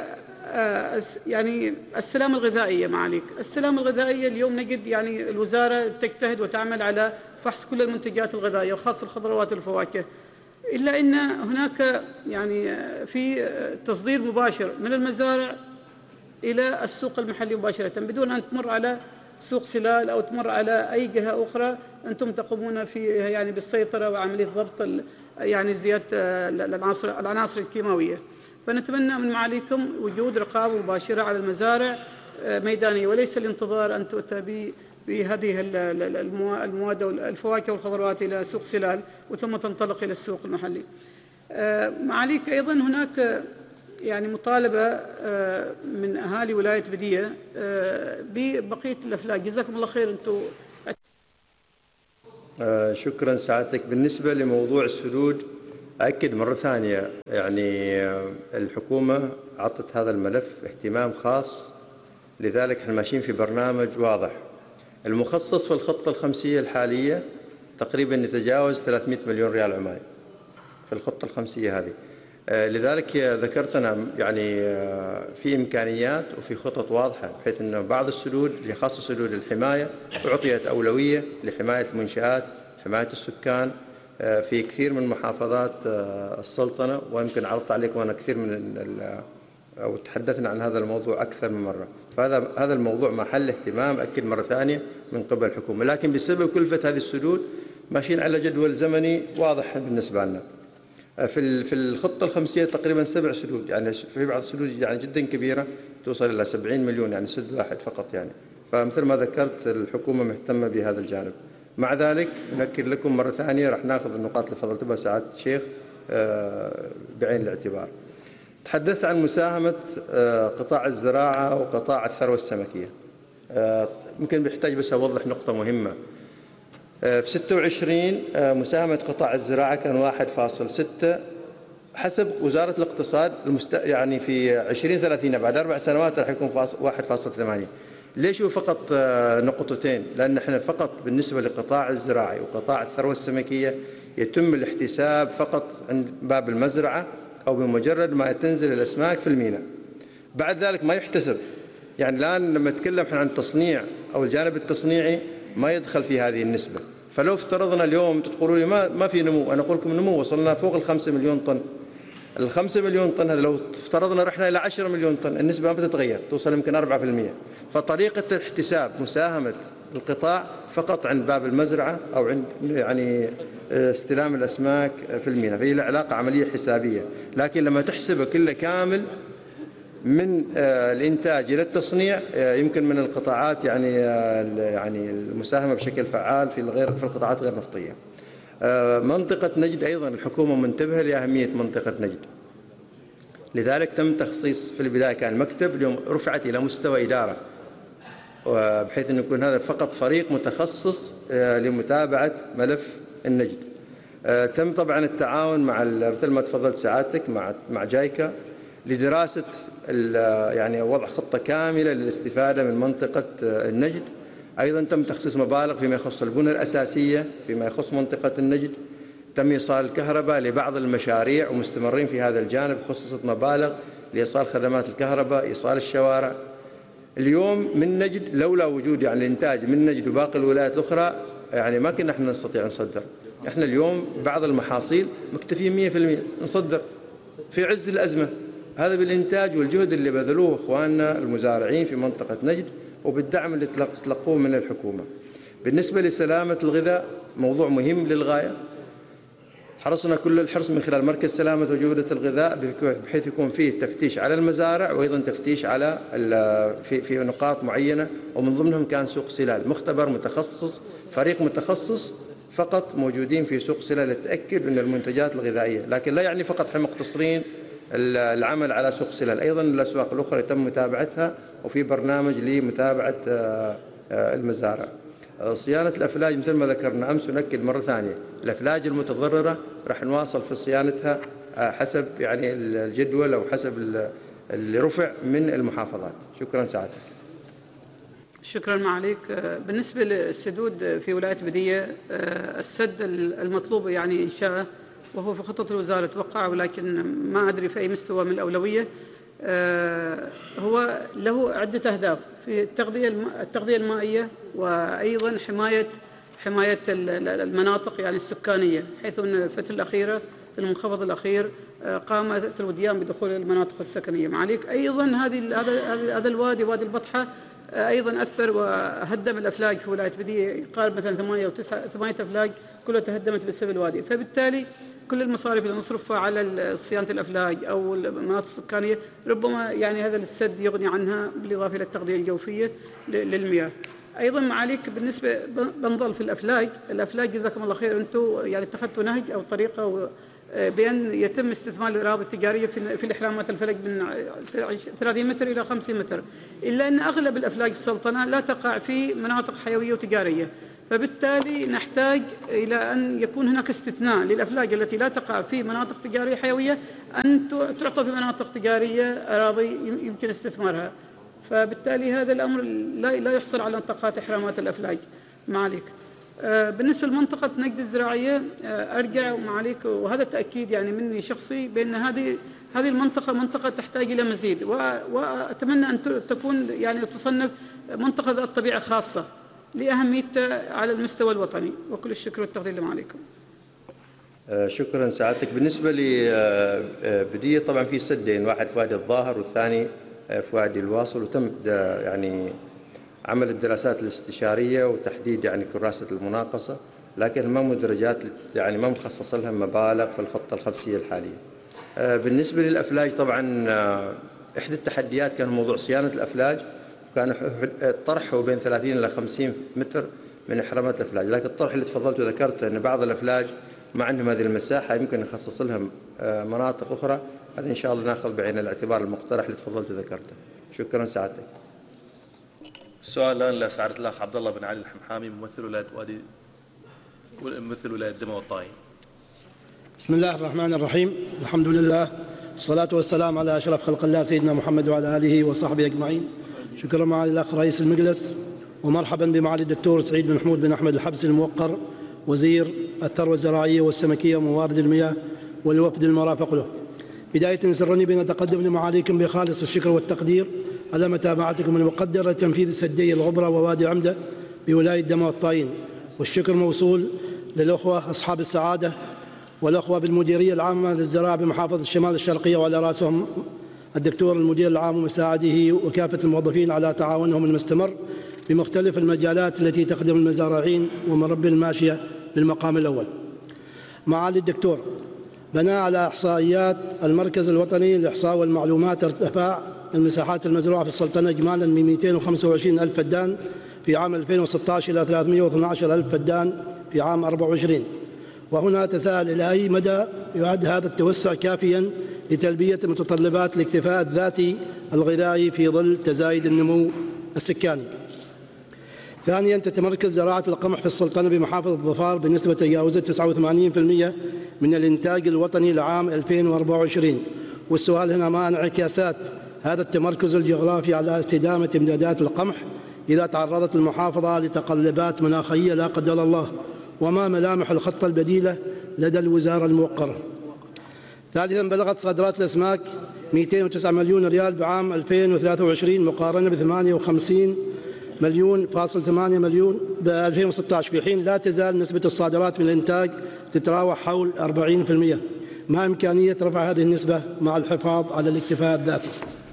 يعني السلامة الغذائية معاليك. السلامة الغذائية اليوم نجد يعني الوزارة تجتهد وتعمل على فحص كل المنتجات الغذائية وخاصة الخضروات والفواكه، إلا أن هناك يعني في تصدير مباشر من المزارع إلى السوق المحلي مباشرة بدون أن تمر على سوق سلال أو تمر على أي جهة أخرى أنتم تقومون في يعني بالسيطرة وعملية ضبط يعني زيادة العناصر العناصر الكيماوية. فنتمنى من معاليكم وجود رقابة مباشرة على المزارع ميدانية، وليس الانتظار أن تؤتى بهذه المواد الفواكه والخضروات إلى سوق سلال وثم تنطلق إلى السوق المحلي. معاليك أيضا هناك يعني مطالبة من أهالي ولاية بدية ببقية الأفلاك. جزاكم الله خير، أنتم آه شكرا سعادتك. بالنسبة لموضوع السدود أكد مرة ثانية يعني الحكومة عطت هذا الملف اهتمام خاص، لذلك احنا ماشيين في برنامج واضح. المخصص في الخطة الخمسية الحالية تقريبا يتجاوز ثلاثمئة مليون ريال عماني في الخطة الخمسية هذه. آه لذلك ذكرت أنا يعني آه في إمكانيات وفي خطط واضحة، بحيث أنه بعض السدود اللي خاصة سدود الحماية أعطيت أولوية لحماية المنشآت، حماية السكان في كثير من محافظات السلطنة، ويمكن عرضت عليكم أنا كثير من أو تحدثنا عن هذا الموضوع أكثر من مرة. فهذا هذا الموضوع محل اهتمام أكد مرة ثانية من قبل الحكومة، لكن بسبب كلفة هذه السدود ماشيين على جدول زمني واضح بالنسبة لنا. في في الخطة الخمسية تقريبا سبع سدود، يعني في بعض السدود يعني جدا كبيرة توصل إلى سبعين مليون، يعني سد واحد فقط يعني. فمثل ما ذكرت الحكومة مهتمة بهذا الجانب. مع ذلك نذكر لكم مرة ثانية راح ناخذ النقاط اللي فضلت بها سعادة الشيخ بعين الاعتبار. تحدثت عن مساهمة قطاع الزراعة وقطاع الثروة السمكية. يمكن بيحتاج بس أوضح نقطة مهمة. في ستة وعشرين مساهمة قطاع الزراعة كان واحد فاصل ستة حسب وزارة الاقتصاد المست... يعني في عشرين ثلاثين بعد أربع سنوات راح يكون واحد فاصل ثمانية. ليش هو فقط نقطتين؟ لأن احنا فقط بالنسبة لقطاع الزراعي وقطاع الثروة السمكية يتم الاحتساب فقط عند باب المزرعة أو بمجرد ما تنزل الأسماك في الميناء. بعد ذلك ما يحتسب. يعني الآن لما نتكلم عن التصنيع أو الجانب التصنيعي ما يدخل في هذه النسبة. فلو افترضنا اليوم تقولوا لي ما ما في نمو، أنا أقول لكم نمو وصلنا فوق الخمسة مليون طن. الخمسة مليون طن هذا لو افترضنا رحنا إلى عشرة مليون طن النسبة ما بتتغير، توصل يمكن أربعة بالمئة. فطريقة الاحتساب مساهمة القطاع فقط عند باب المزرعة أو عند يعني استلام الأسماك في الميناء، فهي له علاقة عملية حسابية. لكن لما تحسبه كله كامل من الإنتاج إلى التصنيع يمكن من القطاعات يعني يعني المساهمة بشكل فعال في الغير في القطاعات غير نفطية. منطقة نجد أيضا الحكومة منتبهة لأهمية منطقة نجد، لذلك تم تخصيص في البداية كان مكتب، اليوم رفعت إلى مستوى إدارة، بحيث أن يكون هذا فقط فريق متخصص لمتابعة ملف النجد. تم طبعا التعاون مع مثل ما تفضلت سعادتك مع مع جايكا لدراسة يعني وضع خطة كاملة للاستفادة من منطقة النجد. أيضا تم تخصيص مبالغ فيما يخص البنى الأساسية، فيما يخص منطقة النجد. تم إيصال الكهرباء لبعض المشاريع ومستمرين في هذا الجانب، خصصت مبالغ لإيصال خدمات الكهرباء، إيصال الشوارع. اليوم من نجد لولا وجود يعني الإنتاج من نجد وباقي الولايات الأخرى يعني ما كنا احنا نستطيع نصدر. احنا اليوم بعض المحاصيل مكتفين مئة بالمئة نصدر في عز الأزمة. هذا بالإنتاج والجهد اللي بذلوه إخواننا المزارعين في منطقة نجد وبالدعم اللي تلقوه من الحكومة. بالنسبة لسلامة الغذاء موضوع مهم للغاية، حرصنا كل الحرص من خلال مركز سلامة وجودة الغذاء بحيث يكون فيه تفتيش على المزارع وأيضا تفتيش على في في نقاط معينة، ومن ضمنهم كان سوق سلال، مختبر متخصص، فريق متخصص فقط موجودين في سوق سلال لتأكد من المنتجات الغذائية، لكن لا يعني فقط احنا مقتصرين العمل على سوق سلال، أيضا الأسواق الأخرى يتم متابعتها وفي برنامج لمتابعة المزارع. صيانة الأفلاج مثل ما ذكرنا أمس ونأكد مرة ثانية، الأفلاج المتضررة راح نواصل في صيانتها حسب يعني الجدول أو حسب اللي رفع من المحافظات. شكرا سعادتك. شكرا معاليك. بالنسبة للسدود في ولاية بدية، السد المطلوب يعني إنشاءه وهو في خطة الوزارة توقع، ولكن ما أدري في أي مستوى من الأولوية. هو له عدة أهداف في التغذية التغذية المائية، وأيضا حماية حماية المناطق يعني السكانية، حيث أن الفترة الأخيرة المنخفض الأخير قامت الوديان بدخول المناطق السكنية. معاليك أيضا هذه هذا هذا الوادي وادي البطحة أيضا أثر وهدم الأفلاج في ولاية بدية، يقارب مثلا ثمانية أو تسعة ثمانية أفلاج كلها تهدمت بسبب الوادي. فبالتالي كل المصاريف اللي نصرفها على صيانة الأفلاج أو المناطق السكانية ربما يعني هذا السد يغني عنها، بالإضافة إلى التغذية الجوفية للمياه. أيضا معاليك بالنسبة بنظل في الأفلاج، الأفلاج جزاكم الله خير أنتم يعني اتخذتوا نهج أو طريقة بأن يتم استثمار الأراضي التجارية في في الإحرامات الفلك من ثلاثين متر إلى خمسين متر، إلا أن أغلب الأفلاج السلطنة لا تقع في مناطق حيوية وتجارية. فبالتالي نحتاج إلى أن يكون هناك استثناء للأفلاج التي لا تقع في مناطق تجارية حيوية، أن تعطى في مناطق تجارية أراضي يمكن استثمارها. فبالتالي هذا الأمر لا لا يحصل على نطاقات إحرامات الأفلاج معاليك. بالنسبة لمنطقة نجد الزراعية أرجع معاليك، وهذا تأكيد يعني مني شخصي بأن هذه هذه المنطقة منطقة تحتاج إلى مزيد، وأتمنى أن تكون يعني تصنف منطقة ذات طبيعة خاصة لأهميتها على المستوى الوطني. وكل الشكر والتقدير لمعاليكم. شكرا سعادتك. بالنسبة لبدية طبعا في سدين، واحد في وادي الظاهر والثاني في وادي الواصل، وتم يعني عمل الدراسات الاستشارية وتحديد يعني كراسة المناقصة، لكن ما مدرجات يعني ما مخصص لها مبالغ في الخطة الخمسية الحالية. بالنسبة للأفلاج طبعا إحدى التحديات كان موضوع صيانة الأفلاج، كان الطرح هو بين ثلاثين إلى خمسين متر من إحرامات الأفلاج، لكن الطرح اللي تفضلت وذكرت أن بعض الأفلاج ما عندهم هذه المساحة، يمكن نخصص لهم مناطق أخرى. هذا إن شاء الله ناخذ بعين الاعتبار المقترح اللي تفضلت وذكرته. شكرا سعادتك. السؤال الآن لسعادة الأخ عبد الله بن علي الحمحامي، ممثل ولاية وادي ممثل ولاية دمى والطائي. بسم الله الرحمن الرحيم، الحمد لله، الصلاة والسلام على أشرف خلق الله سيدنا محمد وعلى آله وصحبه أجمعين. شكرا معالي الأخ رئيس المجلس، ومرحبا بمعالي الدكتور سعيد بن محمود بن أحمد الحبسي الموقر وزير الثروة الزراعية والسمكية وموارد المياه والوفد المرافق له. بداية سرني بأن أتقدم لمعاليكم بخالص الشكر والتقدير على متابعتكم المقدرة لتنفيذ سدي الغبرة ووادي العمدة بولاية دمى والطايين، والشكر موصول للأخوة أصحاب السعادة والأخوة بالمديرية العامة للزراعة بمحافظة الشمال الشرقية، وعلى رأسهم الدكتور المدير العام ومساعده وكافة الموظفين على تعاونهم المستمر بمختلف المجالات التي تخدم المزارعين ومربي الماشية بالمقام الأول. معالي الدكتور، بناء على إحصائيات المركز الوطني للإحصاء والمعلومات، ارتفاع المساحات المزروعة في السلطنة إجمالا من مئتين وخمسة وعشرين ألف فدان في عام ألفين وستة عشر إلى ثلاثمئة واثني عشر ألف فدان في عام أربعة وعشرين، وهنا تساءل إلى أي مدى يعد هذا التوسع كافيا لتلبية متطلبات الاكتفاء الذاتي الغذائي في ظل تزايد النمو السكاني. ثانيا، تتمركز زراعة القمح في السلطنة بمحافظة ظفار بنسبة تجاوزت تسعة وثمانين بالمئة من الإنتاج الوطني لعام ألفين وأربعة وعشرين، والسؤال هنا ما انعكاسات هذا التمركز الجغرافي على استدامة إمدادات القمح إذا تعرضت المحافظة لتقلبات مناخية لا قدر الله، وما ملامح الخطة البديلة لدى الوزارة الموقرة. ثالثا، بلغت صادرات الأسماك مئتين وتسعة مليون ريال بعام ألفين وثلاثة وعشرين مقارنة ب ثمانية وخمسين مليون فاصل ثمانية مليون ب ألفين وستة عشر، في حين لا تزال نسبة الصادرات من الإنتاج تتراوح حول أربعين بالمئة. ما إمكانية رفع هذه النسبة مع الحفاظ على الاكتفاء الذاتي؟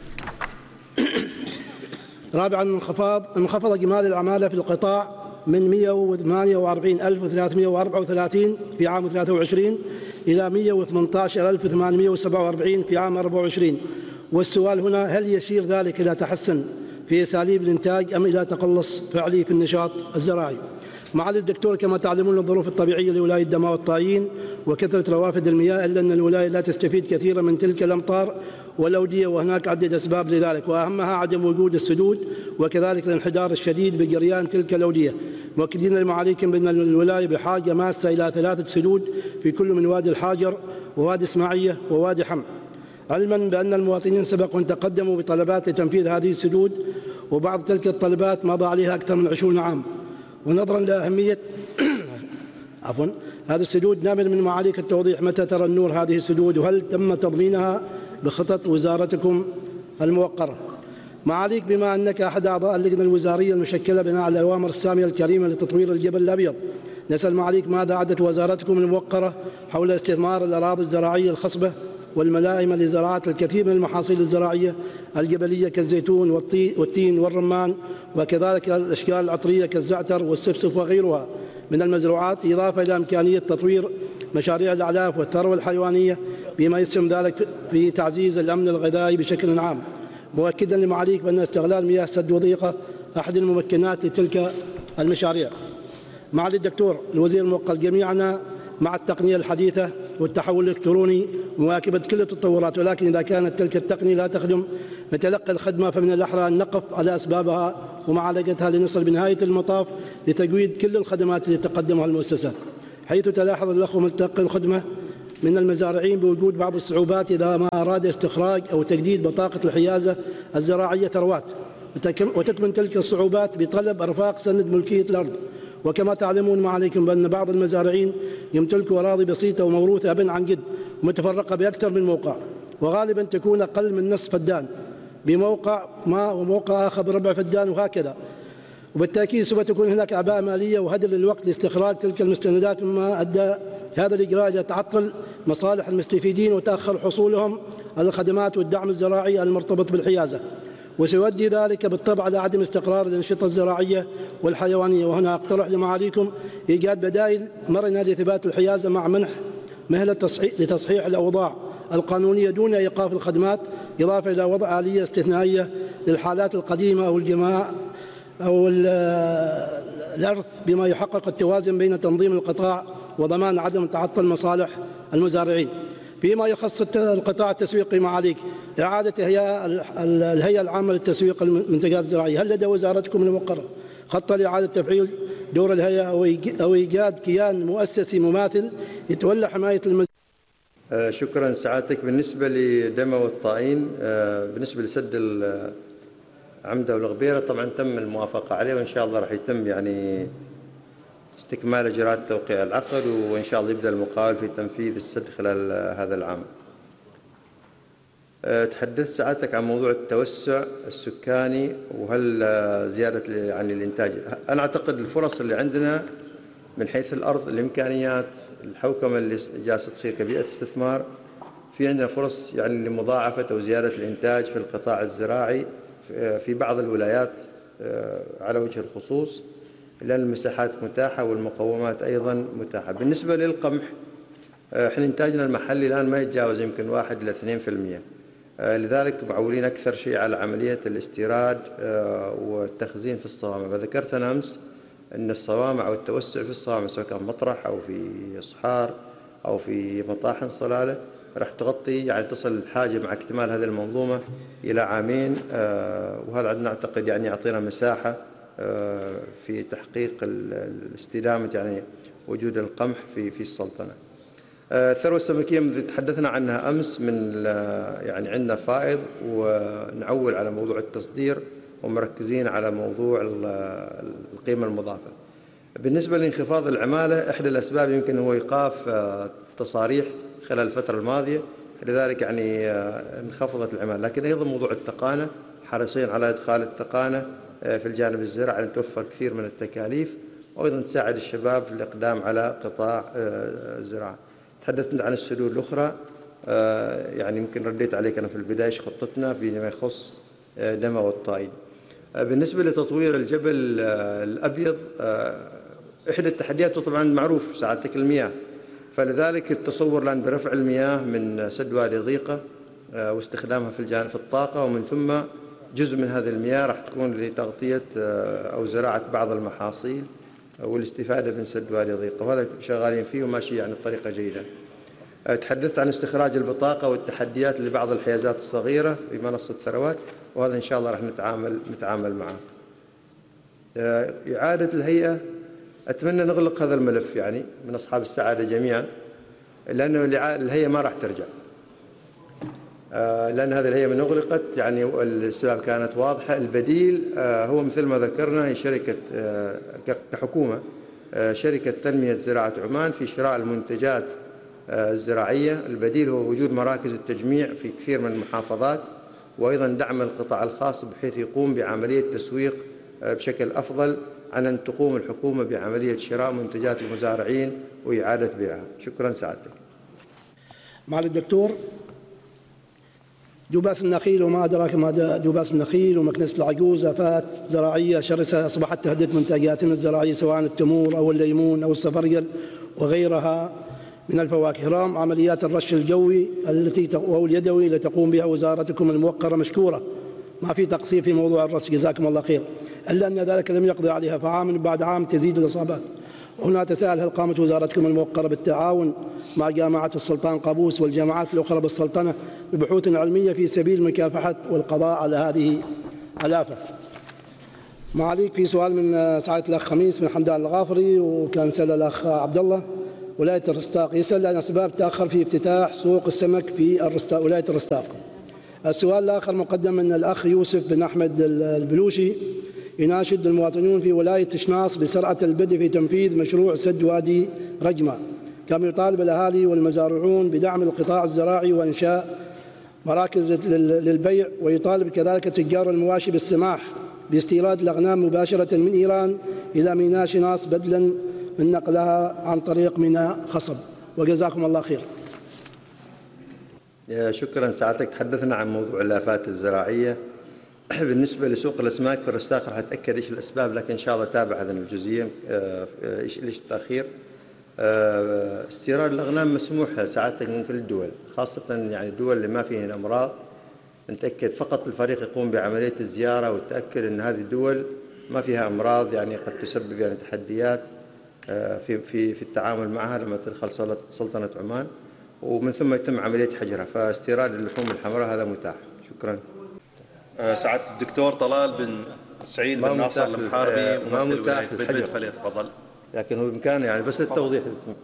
رابعا، انخفاض انخفض إجمالي العمالة في القطاع من مئة وثمانية وأربعين ألف وثلاثمئة وأربعة وثلاثين في عام ثلاثة وعشرين إلى مئة وثمانية عشر ألف وثمانمئة وسبعة وأربعين في عام أربعة وعشرين، والسؤال هنا هل يشير ذلك إلى تحسن في أساليب الإنتاج أم إلى تقلص فعلي في النشاط الزراعي؟ معالي الدكتور، كما تعلمون الظروف الطبيعية لولاية دمى والطايين وكثرة روافد المياه، إلا أن الولاية لا تستفيد كثيرا من تلك الأمطار والأودية، وهناك عدة أسباب لذلك، وأهمها عدم وجود السدود وكذلك الانحدار الشديد بجريان تلك الأودية. مؤكدين لمعاليكم بأن الولاية بحاجة ماسة إلى ثلاثة سدود في كل من وادي الحاجر ووادي إسماعية ووادي حم، علما بأن المواطنين سبق أن تقدموا بطلبات لتنفيذ هذه السدود، وبعض تلك الطلبات مضى عليها أكثر من عشرين عام. ونظرا لأهمية عفوا هذه السدود، نامل من معاليك التوضيح متى ترى النور هذه السدود، وهل تم تضمينها بخطط وزارتكم الموقرة؟ معاليك، بما أنك أحد أعضاء اللجنة الوزارية المشكلة بناء على الأوامر السامية الكريمة لتطوير الجبل الأبيض، نسأل معاليك ماذا أعدت وزارتكم الموقرة حول استثمار الأراضي الزراعية الخصبة والملائمة لزراعة الكثير من المحاصيل الزراعية الجبلية كالزيتون والتين والرمان، وكذلك الأشجار العطرية كالزعتر والسفسف وغيرها من المزروعات، إضافة إلى إمكانية تطوير مشاريع الأعلاف والثروة الحيوانية بما يسهم ذلك في تعزيز الأمن الغذائي بشكل عام، مؤكدا لمعاليك بأن استغلال مياه سد وضيقة أحد الممكنات لتلك المشاريع. معالي الدكتور الوزير الموقر، جميعنا مع التقنية الحديثة والتحول الإلكتروني مواكبة كل التطورات، ولكن إذا كانت تلك التقنية لا تخدم متلقي الخدمة فمن الأحرى أن نقف على أسبابها ومعالجتها لنصل بنهاية المطاف لتجويد كل الخدمات التي تقدمها المؤسسات، حيث تلاحظ الأخوة متلقي الخدمة من المزارعين بوجود بعض الصعوبات إذا ما أراد استخراج أو تجديد بطاقة الحيازة الزراعية ثروات، وتكمن تلك الصعوبات بطلب إرفاق سند ملكية الأرض. وكما تعلمون ما عليكم بأن بعض المزارعين يمتلكوا أراضي بسيطة وموروثة أبا عن جد ومتفرقة بأكثر من موقع، وغالبا تكون أقل من نصف فدان بموقع ما وموقع آخر بربع فدان وهكذا، وبالتأكيد سوف تكون هناك أعباء مالية وهدر للوقت لاستخراج تلك المستندات، مما أدى هذا الإجراء إلى تعطل مصالح المستفيدين وتأخر حصولهم على الخدمات والدعم الزراعي المرتبط بالحيازة، وسيؤدي ذلك بالطبع على عدم استقرار الأنشطة الزراعية والحيوانية. وهنا أقترح لمعاليكم إيجاد بدائل مرنة لإثبات الحيازة مع منح مهلة لتصحيح الأوضاع القانونية دون إيقاف الخدمات، إضافة إلى وضع آلية استثنائية للحالات القديمة أو الجماع أو الإرث، بما يحقق التوازن بين تنظيم القطاع وضمان عدم تعطل مصالح المزارعين. فيما يخص القطاع التسويقي معاليك، إعادة الهيئة العامة للتسويق المنتجات الزراعية، هل لدى وزارتكم الموقرة خطة لإعادة تفعيل دور الهيئة أو إيجاد كيان مؤسسي مماثل يتولى حماية المزارعين؟ شكرا سعادتك. بالنسبة لدمى والطائين، بالنسبة لسد العمدة والغبيرة طبعا تم الموافقة عليه، وإن شاء الله راح يتم يعني استكمال إجراءات توقيع العقد، وإن شاء الله يبدأ المقاول في تنفيذ السد خلال هذا العام. تحدثت سعادتك عن موضوع التوسع السكاني وهل زيادة يعني الإنتاج. أنا أعتقد الفرص اللي عندنا من حيث الأرض، الإمكانيات، الحوكمة اللي جالسة تصير كبيئة استثمار، في عندنا فرص يعني لمضاعفة أو زيادة الإنتاج في القطاع الزراعي في بعض الولايات على وجه الخصوص، لأن المساحات متاحة والمقومات أيضا متاحة. بالنسبة للقمح، احنا إنتاجنا المحلي الآن ما يتجاوز يمكن واحد إلى اثنين في المئة، لذلك معولين أكثر شيء على عملية الاستيراد والتخزين في الصوامع. فذكرت أنا أمس أن الصوامع أو التوسع في الصوامع سواء كان مطرح أو في صحار أو في مطاحن صلالة راح تغطي يعني تصل الحاجة مع اكتمال هذه المنظومة إلى عامين، وهذا عندنا أعتقد يعني يعطينا مساحة في تحقيق الاستدامة يعني وجود القمح في في السلطنة. الثروة السمكية التي تحدثنا عنها أمس من يعني عندنا فائض، ونعول على موضوع التصدير ومركزين على موضوع القيمة المضافة. بالنسبة لانخفاض العمالة، إحدى الأسباب يمكن هو إيقاف التصاريح خلال الفترة الماضية، لذلك يعني انخفضت العمالة، لكن أيضا موضوع التقانة حريصين على إدخال التقانة في الجانب الزراعي أن توفر كثير من التكاليف، وأيضا تساعد الشباب في الإقدام على قطاع الزراعة. تحدثنا عن السدود الأخرى، يعني يمكن رديت عليك أنا في البداية إيش خطتنا فيما يخص دمى والطائين. بالنسبة لتطوير الجبل الأبيض، إحدى التحديات طبعا معروف سعادتك المياه، فلذلك التصور الآن برفع المياه من سد وادي ضيقة واستخدامها في الجانب في الطاقة، ومن ثم جزء من هذه المياه راح تكون لتغطية أو زراعة بعض المحاصيل والاستفادة من سد وادي ضيقة، وهذا شغالين فيه وماشي يعني بطريقة جيدة. تحدثت عن استخراج البطاقة والتحديات لبعض الحيازات الصغيرة في منصة ثروات، وهذا إن شاء الله راح نتعامل نتعامل معه. إعادة الهيئة، أتمنى نغلق هذا الملف يعني من أصحاب السعادة جميعا، لأنه الهيئة ما راح ترجع، لأن هذه الهيئة من أغلقت يعني الأسباب كانت واضحة. البديل هو مثل ما ذكرنا هي شركة كحكومة شركة تنمية زراعة عمان في شراء المنتجات الزراعية. البديل هو وجود مراكز التجميع في كثير من المحافظات، وأيضا دعم القطاع الخاص بحيث يقوم بعملية تسويق بشكل أفضل عن أن تقوم الحكومة بعملية شراء منتجات المزارعين وإعادة بيعها. شكرا سعادتك. معالي الدكتور، دوباس النخيل وما أدراك ما دوباس النخيل ومكنسة العجوز آفات زراعية شرسة أصبحت تهدد منتجاتنا الزراعية سواء التمور أو الليمون أو السفرجل وغيرها من الفواكه. رغم عمليات الرش الجوي التي أو اليدوي التي تقوم بها وزارتكم الموقرة مشكورة، ما في تقصير في موضوع الرش جزاكم الله خير، إلا أن ذلك لم يقضي عليها، فعام بعد عام تزيد الإصابات. وهنا تساءل هل قامت وزارتكم الموقرة بالتعاون مع جامعة السلطان قابوس والجامعات الأخرى بالسلطنة ببحوث علمية في سبيل مكافحة والقضاء على هذه الآفة. معاليك في سؤال من سعادة الأخ خميس من حمدان الغافري، وكان سأل الأخ عبد الله ولاية الرستاق، يسأل عن أسباب تأخر في افتتاح سوق السمك في الرستاق ولاية الرستاق. السؤال الآخر مقدم من الأخ يوسف بن أحمد البلوشي، يناشد المواطنون في ولاية شناص بسرعة البدء في تنفيذ مشروع سد وادي رجمة، كما يطالب الأهالي والمزارعون بدعم القطاع الزراعي وإنشاء مراكز للبيع، ويطالب كذلك تجار المواشي بالسماح باستيراد الأغنام مباشرة من إيران إلى ميناء شناص بدلا من نقلها عن طريق ميناء خصب، وجزاكم الله خير. شكرا. سعادتك تحدثنا عن موضوع الآفات الزراعية. بالنسبة لسوق الأسماك في الرستاق راح أتأكد إيش الأسباب، لكن إن شاء الله تابع هذه الجزئية إيش ليش التأخير. استيراد الأغنام مسموح سعادتك من كل الدول، خاصة يعني الدول اللي ما فيهن أمراض. نتأكد فقط الفريق يقوم بعملية الزيارة والتأكد أن هذه الدول ما فيها أمراض يعني قد تسبب يعني تحديات في في في التعامل معها لما تدخل سلطنة عمان، ومن ثم يتم عملية حجرها. فاستيراد اللحوم الحمراء هذا متاح. شكرا. سعادة الدكتور طلال بن سعيد بن ناصر المحاربي ما متاح الحجر، فليتفضل. لكن هو بإمكانه يعني بس للتوضيح.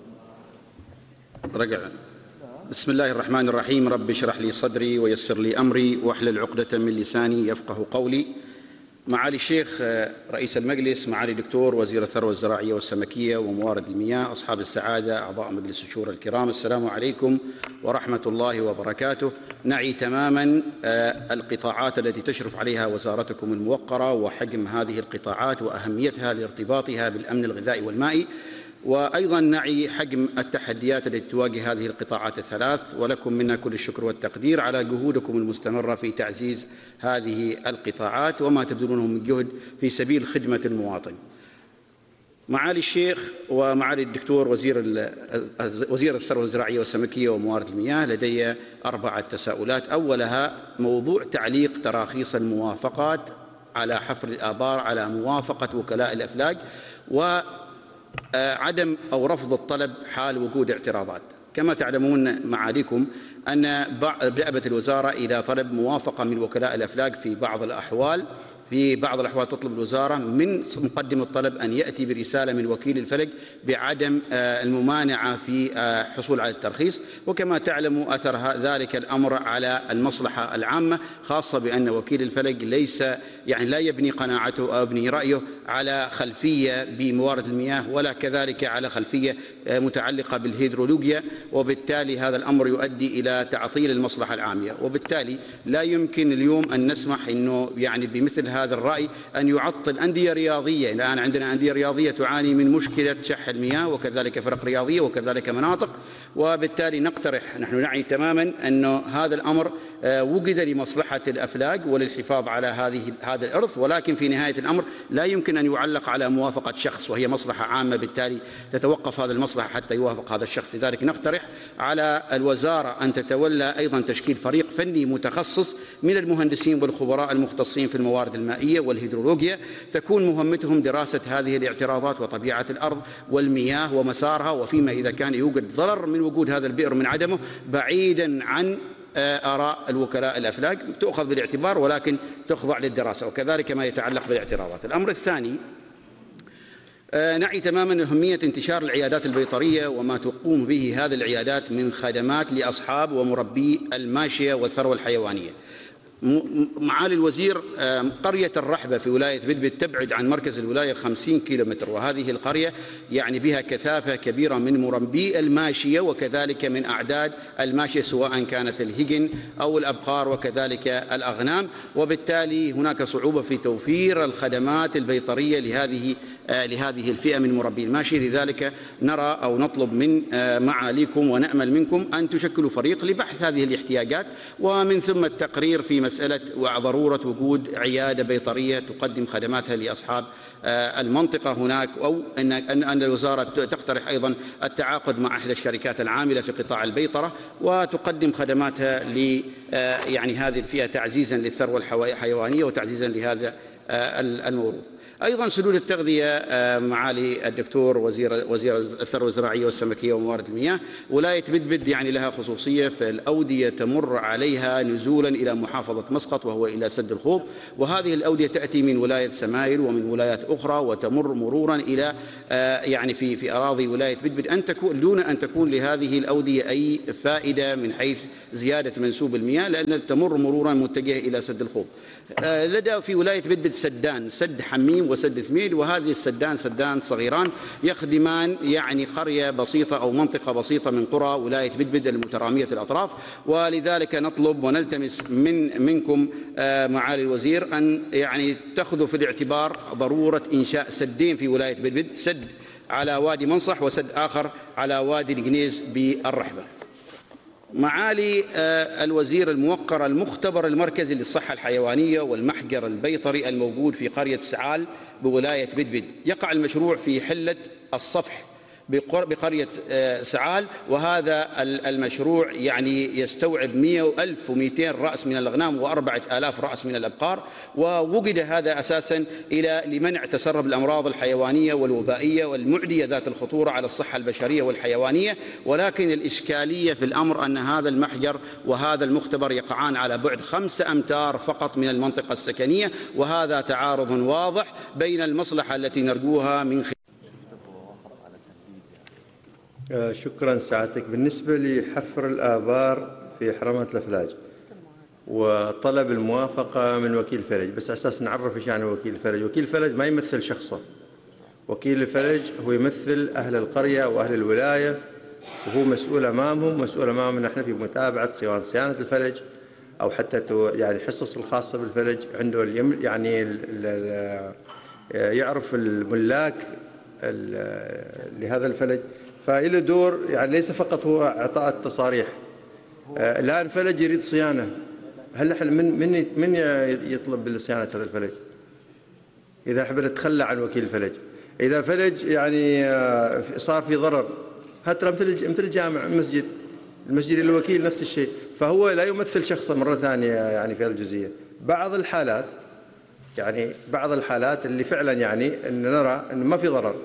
رجع. بسم الله الرحمن الرحيم. رب اشرح لي صدري ويسر لي أمري واحلل عقدة من لساني يفقه قولي. معالي الشيخ رئيس المجلس، معالي الدكتور وزير الثروة الزراعية والسمكية وموارد المياه، أصحاب السعادة، أعضاء مجلس الشورى الكرام، السلام عليكم ورحمة الله وبركاته. نعي تماما القطاعات التي تشرف عليها وزارتكم الموقرة وحجم هذه القطاعات وأهميتها لارتباطها بالأمن الغذائي والمائي، وأيضا نعي حجم التحديات التي تواجه هذه القطاعات الثلاث، ولكم منا كل الشكر والتقدير على جهودكم المستمرة في تعزيز هذه القطاعات وما تبذلونه من جهد في سبيل خدمة المواطن. معالي الشيخ ومعالي الدكتور وزير وزير الثروة الزراعية والسمكية وموارد المياه، لدي أربعة تساؤلات. أولها موضوع تعليق تراخيص الموافقات على حفر الآبار على موافقة وكلاء الأفلاج و عدم أو رفض الطلب حال وجود اعتراضات. كما تعلمون معاليكم أن دأبت الوزارة إلى طلب موافقة من وكلاء الأفلاج في بعض الأحوال في بعض الأحوال تطلب الوزارة من مقدم الطلب أن يأتي برسالة من وكيل الفلك بعدم الممانعة في حصول على الترخيص. وكما تعلم أثر ذلك الأمر على المصلحة العامة، خاصة بأن وكيل الفلك ليس يعني لا يبني قناعته أو يبني رأيه على خلفية بموارد المياه ولا كذلك على خلفية متعلقة بالهيدرولوجيا، وبالتالي هذا الأمر يؤدي إلى تعطيل المصلحة العامة. وبالتالي لا يمكن اليوم أن نسمح أنه يعني بمثل هذا الرأي أن يعطل أندية رياضية. الآن عندنا أندية رياضية تعاني من مشكلة شح المياه، وكذلك فرق رياضية، وكذلك مناطق. وبالتالي نقترح، نحن نعي تماما أن هذا الأمر وجد لمصلحة الأفلاج وللحفاظ على هذه هذا الإرث، ولكن في نهاية الأمر لا يمكن أن يعلق على موافقة شخص وهي مصلحة عامة، بالتالي تتوقف هذه المصلحة حتى يوافق هذا الشخص. لذلك نقترح على الوزارة أن تتولى أيضا تشكيل فريق فني متخصص من المهندسين والخبراء المختصين في الموارد المائية والهيدرولوجيا، تكون مهمتهم دراسة هذه الاعتراضات وطبيعة الأرض والمياه ومسارها، وفيما إذا كان يوجد ضرر من وجود هذا البئر من عدمه، بعيدا عن آراء الوكلاء الأفلاج تؤخذ بالاعتبار ولكن تخضع للدراسة، وكذلك ما يتعلق بالاعتراضات. الأمر الثاني، نعي تماما أهمية انتشار العيادات البيطرية وما تقوم به هذه العيادات من خدمات لأصحاب ومربي الماشية والثروة الحيوانية. معالي الوزير، قرية الرحبة في ولاية بدبت تبعد عن مركز الولاية خمسين كيلومتر، وهذه القرية يعني بها كثافة كبيرة من مربي الماشية وكذلك من أعداد الماشية، سواء كانت الهجن أو الأبقار وكذلك الأغنام، وبالتالي هناك صعوبة في توفير الخدمات البيطرية لهذه لهذه الفئة من مربي الماشية. لذلك نرى أو نطلب من معاليكم ونأمل منكم أن تشكلوا فريق لبحث هذه الاحتياجات، ومن ثم التقرير في مسألة وضرورة وجود عيادة بيطرية تقدم خدماتها لأصحاب المنطقة هناك، أو أن أن الوزارة تقترح أيضا التعاقد مع إحدى الشركات العاملة في قطاع البيطرة وتقدم خدماتها ل يعني هذه الفئة تعزيزا للثروة الحيوانية وتعزيزا لهذا الموروث. أيضا سدود التغذية معالي الدكتور وزير وزير الثروة الزراعية والسمكية وموارد المياه، ولاية بدبد يعني لها خصوصية، فالأودية تمر عليها نزولا إلى محافظة مسقط وهو إلى سد الخوض، وهذه الأودية تأتي من ولاية سمايل ومن ولايات أخرى وتمر مرورا إلى يعني في في أراضي ولاية بدبد، أن تكون دون أن تكون لهذه الأودية أي فائدة من حيث زيادة منسوب المياه، لأن تمر مرورا متجهة إلى سد الخوض. لدى في ولاية بدبد سدان، سد حميم وسد ثميد، وهذه السدان سدان صغيران يخدمان يعني قرية بسيطة أو منطقة بسيطة من قرى ولاية بدبد المترامية الأطراف، ولذلك نطلب ونلتمس من منكم معالي الوزير أن يعني تأخذوا في الاعتبار ضرورة إنشاء سدين في ولاية بدبد، سد على وادي منصح وسد آخر على وادي القنيز بالرحبة. معالي الوزير، الموقر المختبر المركزي للصحة الحيوانية والمحجر البيطري الموجود في قرية سعال بولاية بدبد، يقع المشروع في حلة الصفح بقرية سعال، وهذا المشروع يعني يستوعب ألف ومئتين رأس من الأغنام وأربعة آلاف رأس من الأبقار، ووجد هذا أساسا إلى لمنع تسرب الأمراض الحيوانية والوبائية والمعدية ذات الخطورة على الصحة البشرية والحيوانية. ولكن الإشكالية في الأمر أن هذا المحجر وهذا المختبر يقعان على بعد خمسة أمتار فقط من المنطقة السكنية، وهذا تعارض واضح بين المصلحة التي نرجوها من خلال. شكرا سعادتك. بالنسبة لحفر الآبار في حرمة الأفلاج وطلب الموافقة من وكيل الفلج، بس أساس نعرف إيش يعني وكيل الفلج. وكيل الفلج ما يمثل شخصه، وكيل الفلج هو يمثل أهل القرية وأهل الولاية، وهو مسؤول أمامهم، مسؤول أمامنا نحن في متابعة سواء صيانة الفلج أو حتى يعني الحصص الخاصة بالفلج. عنده يعني يعرف الملاك لهذا الفلج، فإله دور يعني ليس فقط هو إعطاء التصاريح. الآن فلج يريد صيانة، هل نحن من من من يطلب بالصيانة هذا الفلج؟ إذا نحن نتخلى عن وكيل الفلج، إذا فلج يعني صار في ضرر، هات مثل مثل الجامع المسجد، المسجد الوكيل نفس الشيء، فهو لا يمثل شخصا مرة ثانية يعني في هذه الجزئية. بعض الحالات يعني بعض الحالات اللي فعلا يعني أن نرى أنه ما في ضرر،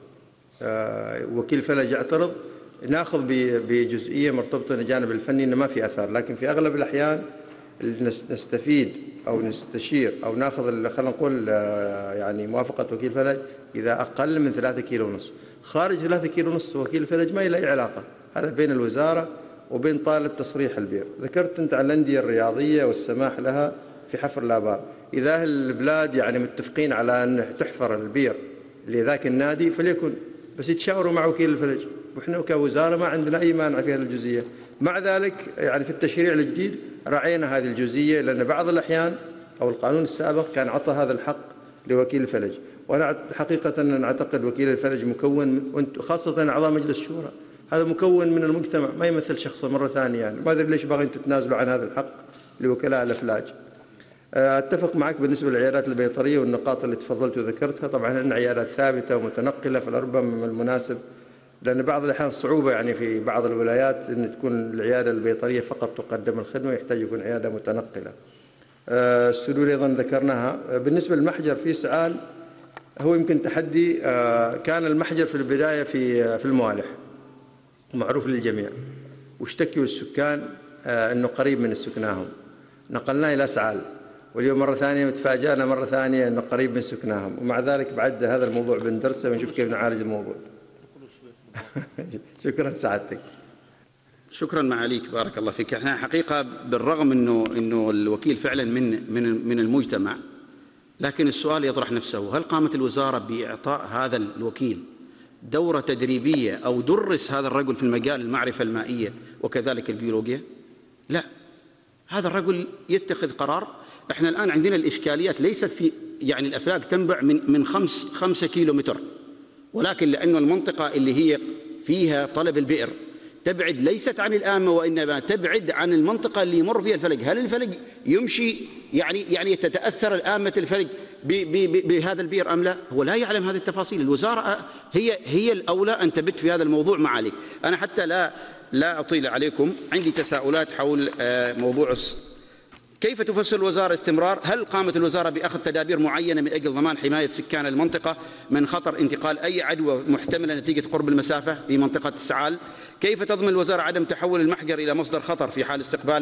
وكيل الفلج يعترض، ناخذ بجزئيه مرتبطه بالجانب الفني انه ما في اثار، لكن في اغلب الاحيان نستفيد او نستشير او ناخذ خلينا نقول يعني موافقه وكيل الفلج اذا اقل من ثلاثة كيلو ونص. خارج ثلاثة كيلو ونص وكيل الفلج ما له اي علاقه، هذا بين الوزاره وبين طالب تصريح البير. ذكرت انت عن الانديه الرياضيه والسماح لها في حفر الابار، اذا اهل البلاد يعني متفقين على ان تحفر البير لذاك النادي فليكن، بس يتشاوروا مع وكيل الفلج، وإحنا كوزارة ما عندنا أي مانع في هذه الجزئية. مع ذلك يعني في التشريع الجديد راعينا هذه الجزئية، لأن بعض الأحيان أو القانون السابق كان عطى هذا الحق لوكيل الفلج، وأنا حقيقة أنا أعتقد وكيل الفلج مكون، خاصة أعضاء مجلس الشورى، هذا مكون من المجتمع ما يمثل شخصا مرة ثانية. يعني ما أدري ليش باغين تتنازلوا عن هذا الحق لوكلاء الأفلاج. أتفق معك بالنسبة للعيادات البيطرية والنقاط اللي تفضلت وذكرتها. طبعا عندنا عيادات ثابتة ومتنقلة، فلربما من المناسب لأن بعض الأحيان صعوبة يعني في بعض الولايات أن تكون العيادة البيطرية فقط تقدم الخدمة، يحتاج يكون عيادة متنقلة. السدود أيضا ذكرناها. بالنسبة للمحجر في سعال، هو يمكن تحدي. كان المحجر في البداية في في الموالح معروف للجميع، واشتكوا السكان أنه قريب من سكناهم، نقلناه إلى سعال، واليوم مرة ثانية تفاجأنا مرة ثانية أنه قريب من سكناهم، ومع ذلك بعد هذا الموضوع بندرسه ونشوف كيف نعالج الموضوع. شكرا سعادتك. شكرا معاليك، بارك الله فيك. احنا حقيقة بالرغم انه انه الوكيل فعلا من من من المجتمع، لكن السؤال يطرح نفسه، هل قامت الوزارة بإعطاء هذا الوكيل دورة تدريبية أو درس هذا الرجل في المجال المعرفة المائية وكذلك البيولوجيا؟ لا، هذا الرجل يتخذ قرار. احنا الآن عندنا الإشكاليات ليست في يعني الأفلاك تنبع من من خمس خمسة كيلو متر، ولكن لأن المنطقة اللي هي فيها طلب البئر تبعد ليست عن الآمة وإنما تبعد عن المنطقة اللي يمر فيها الفلج. هل الفلج يمشي يعني يعني تتأثر الآمة الفلج بهذا البئر أم لا؟ هو لا يعلم هذه التفاصيل. الوزارة هي هي الأولى أن تبت في هذا الموضوع معالي. أنا حتى لا لا أطيل عليكم، عندي تساؤلات حول موضوع كيف تفسر الوزارة استمرار؟ هل قامت الوزارة بأخذ تدابير معينة من أجل ضمان حماية سكان المنطقة من خطر انتقال أي عدوى محتملة نتيجة قرب المسافة في منطقة السعال؟ كيف تضمن الوزارة عدم تحول المحجر إلى مصدر خطر في حال استقبال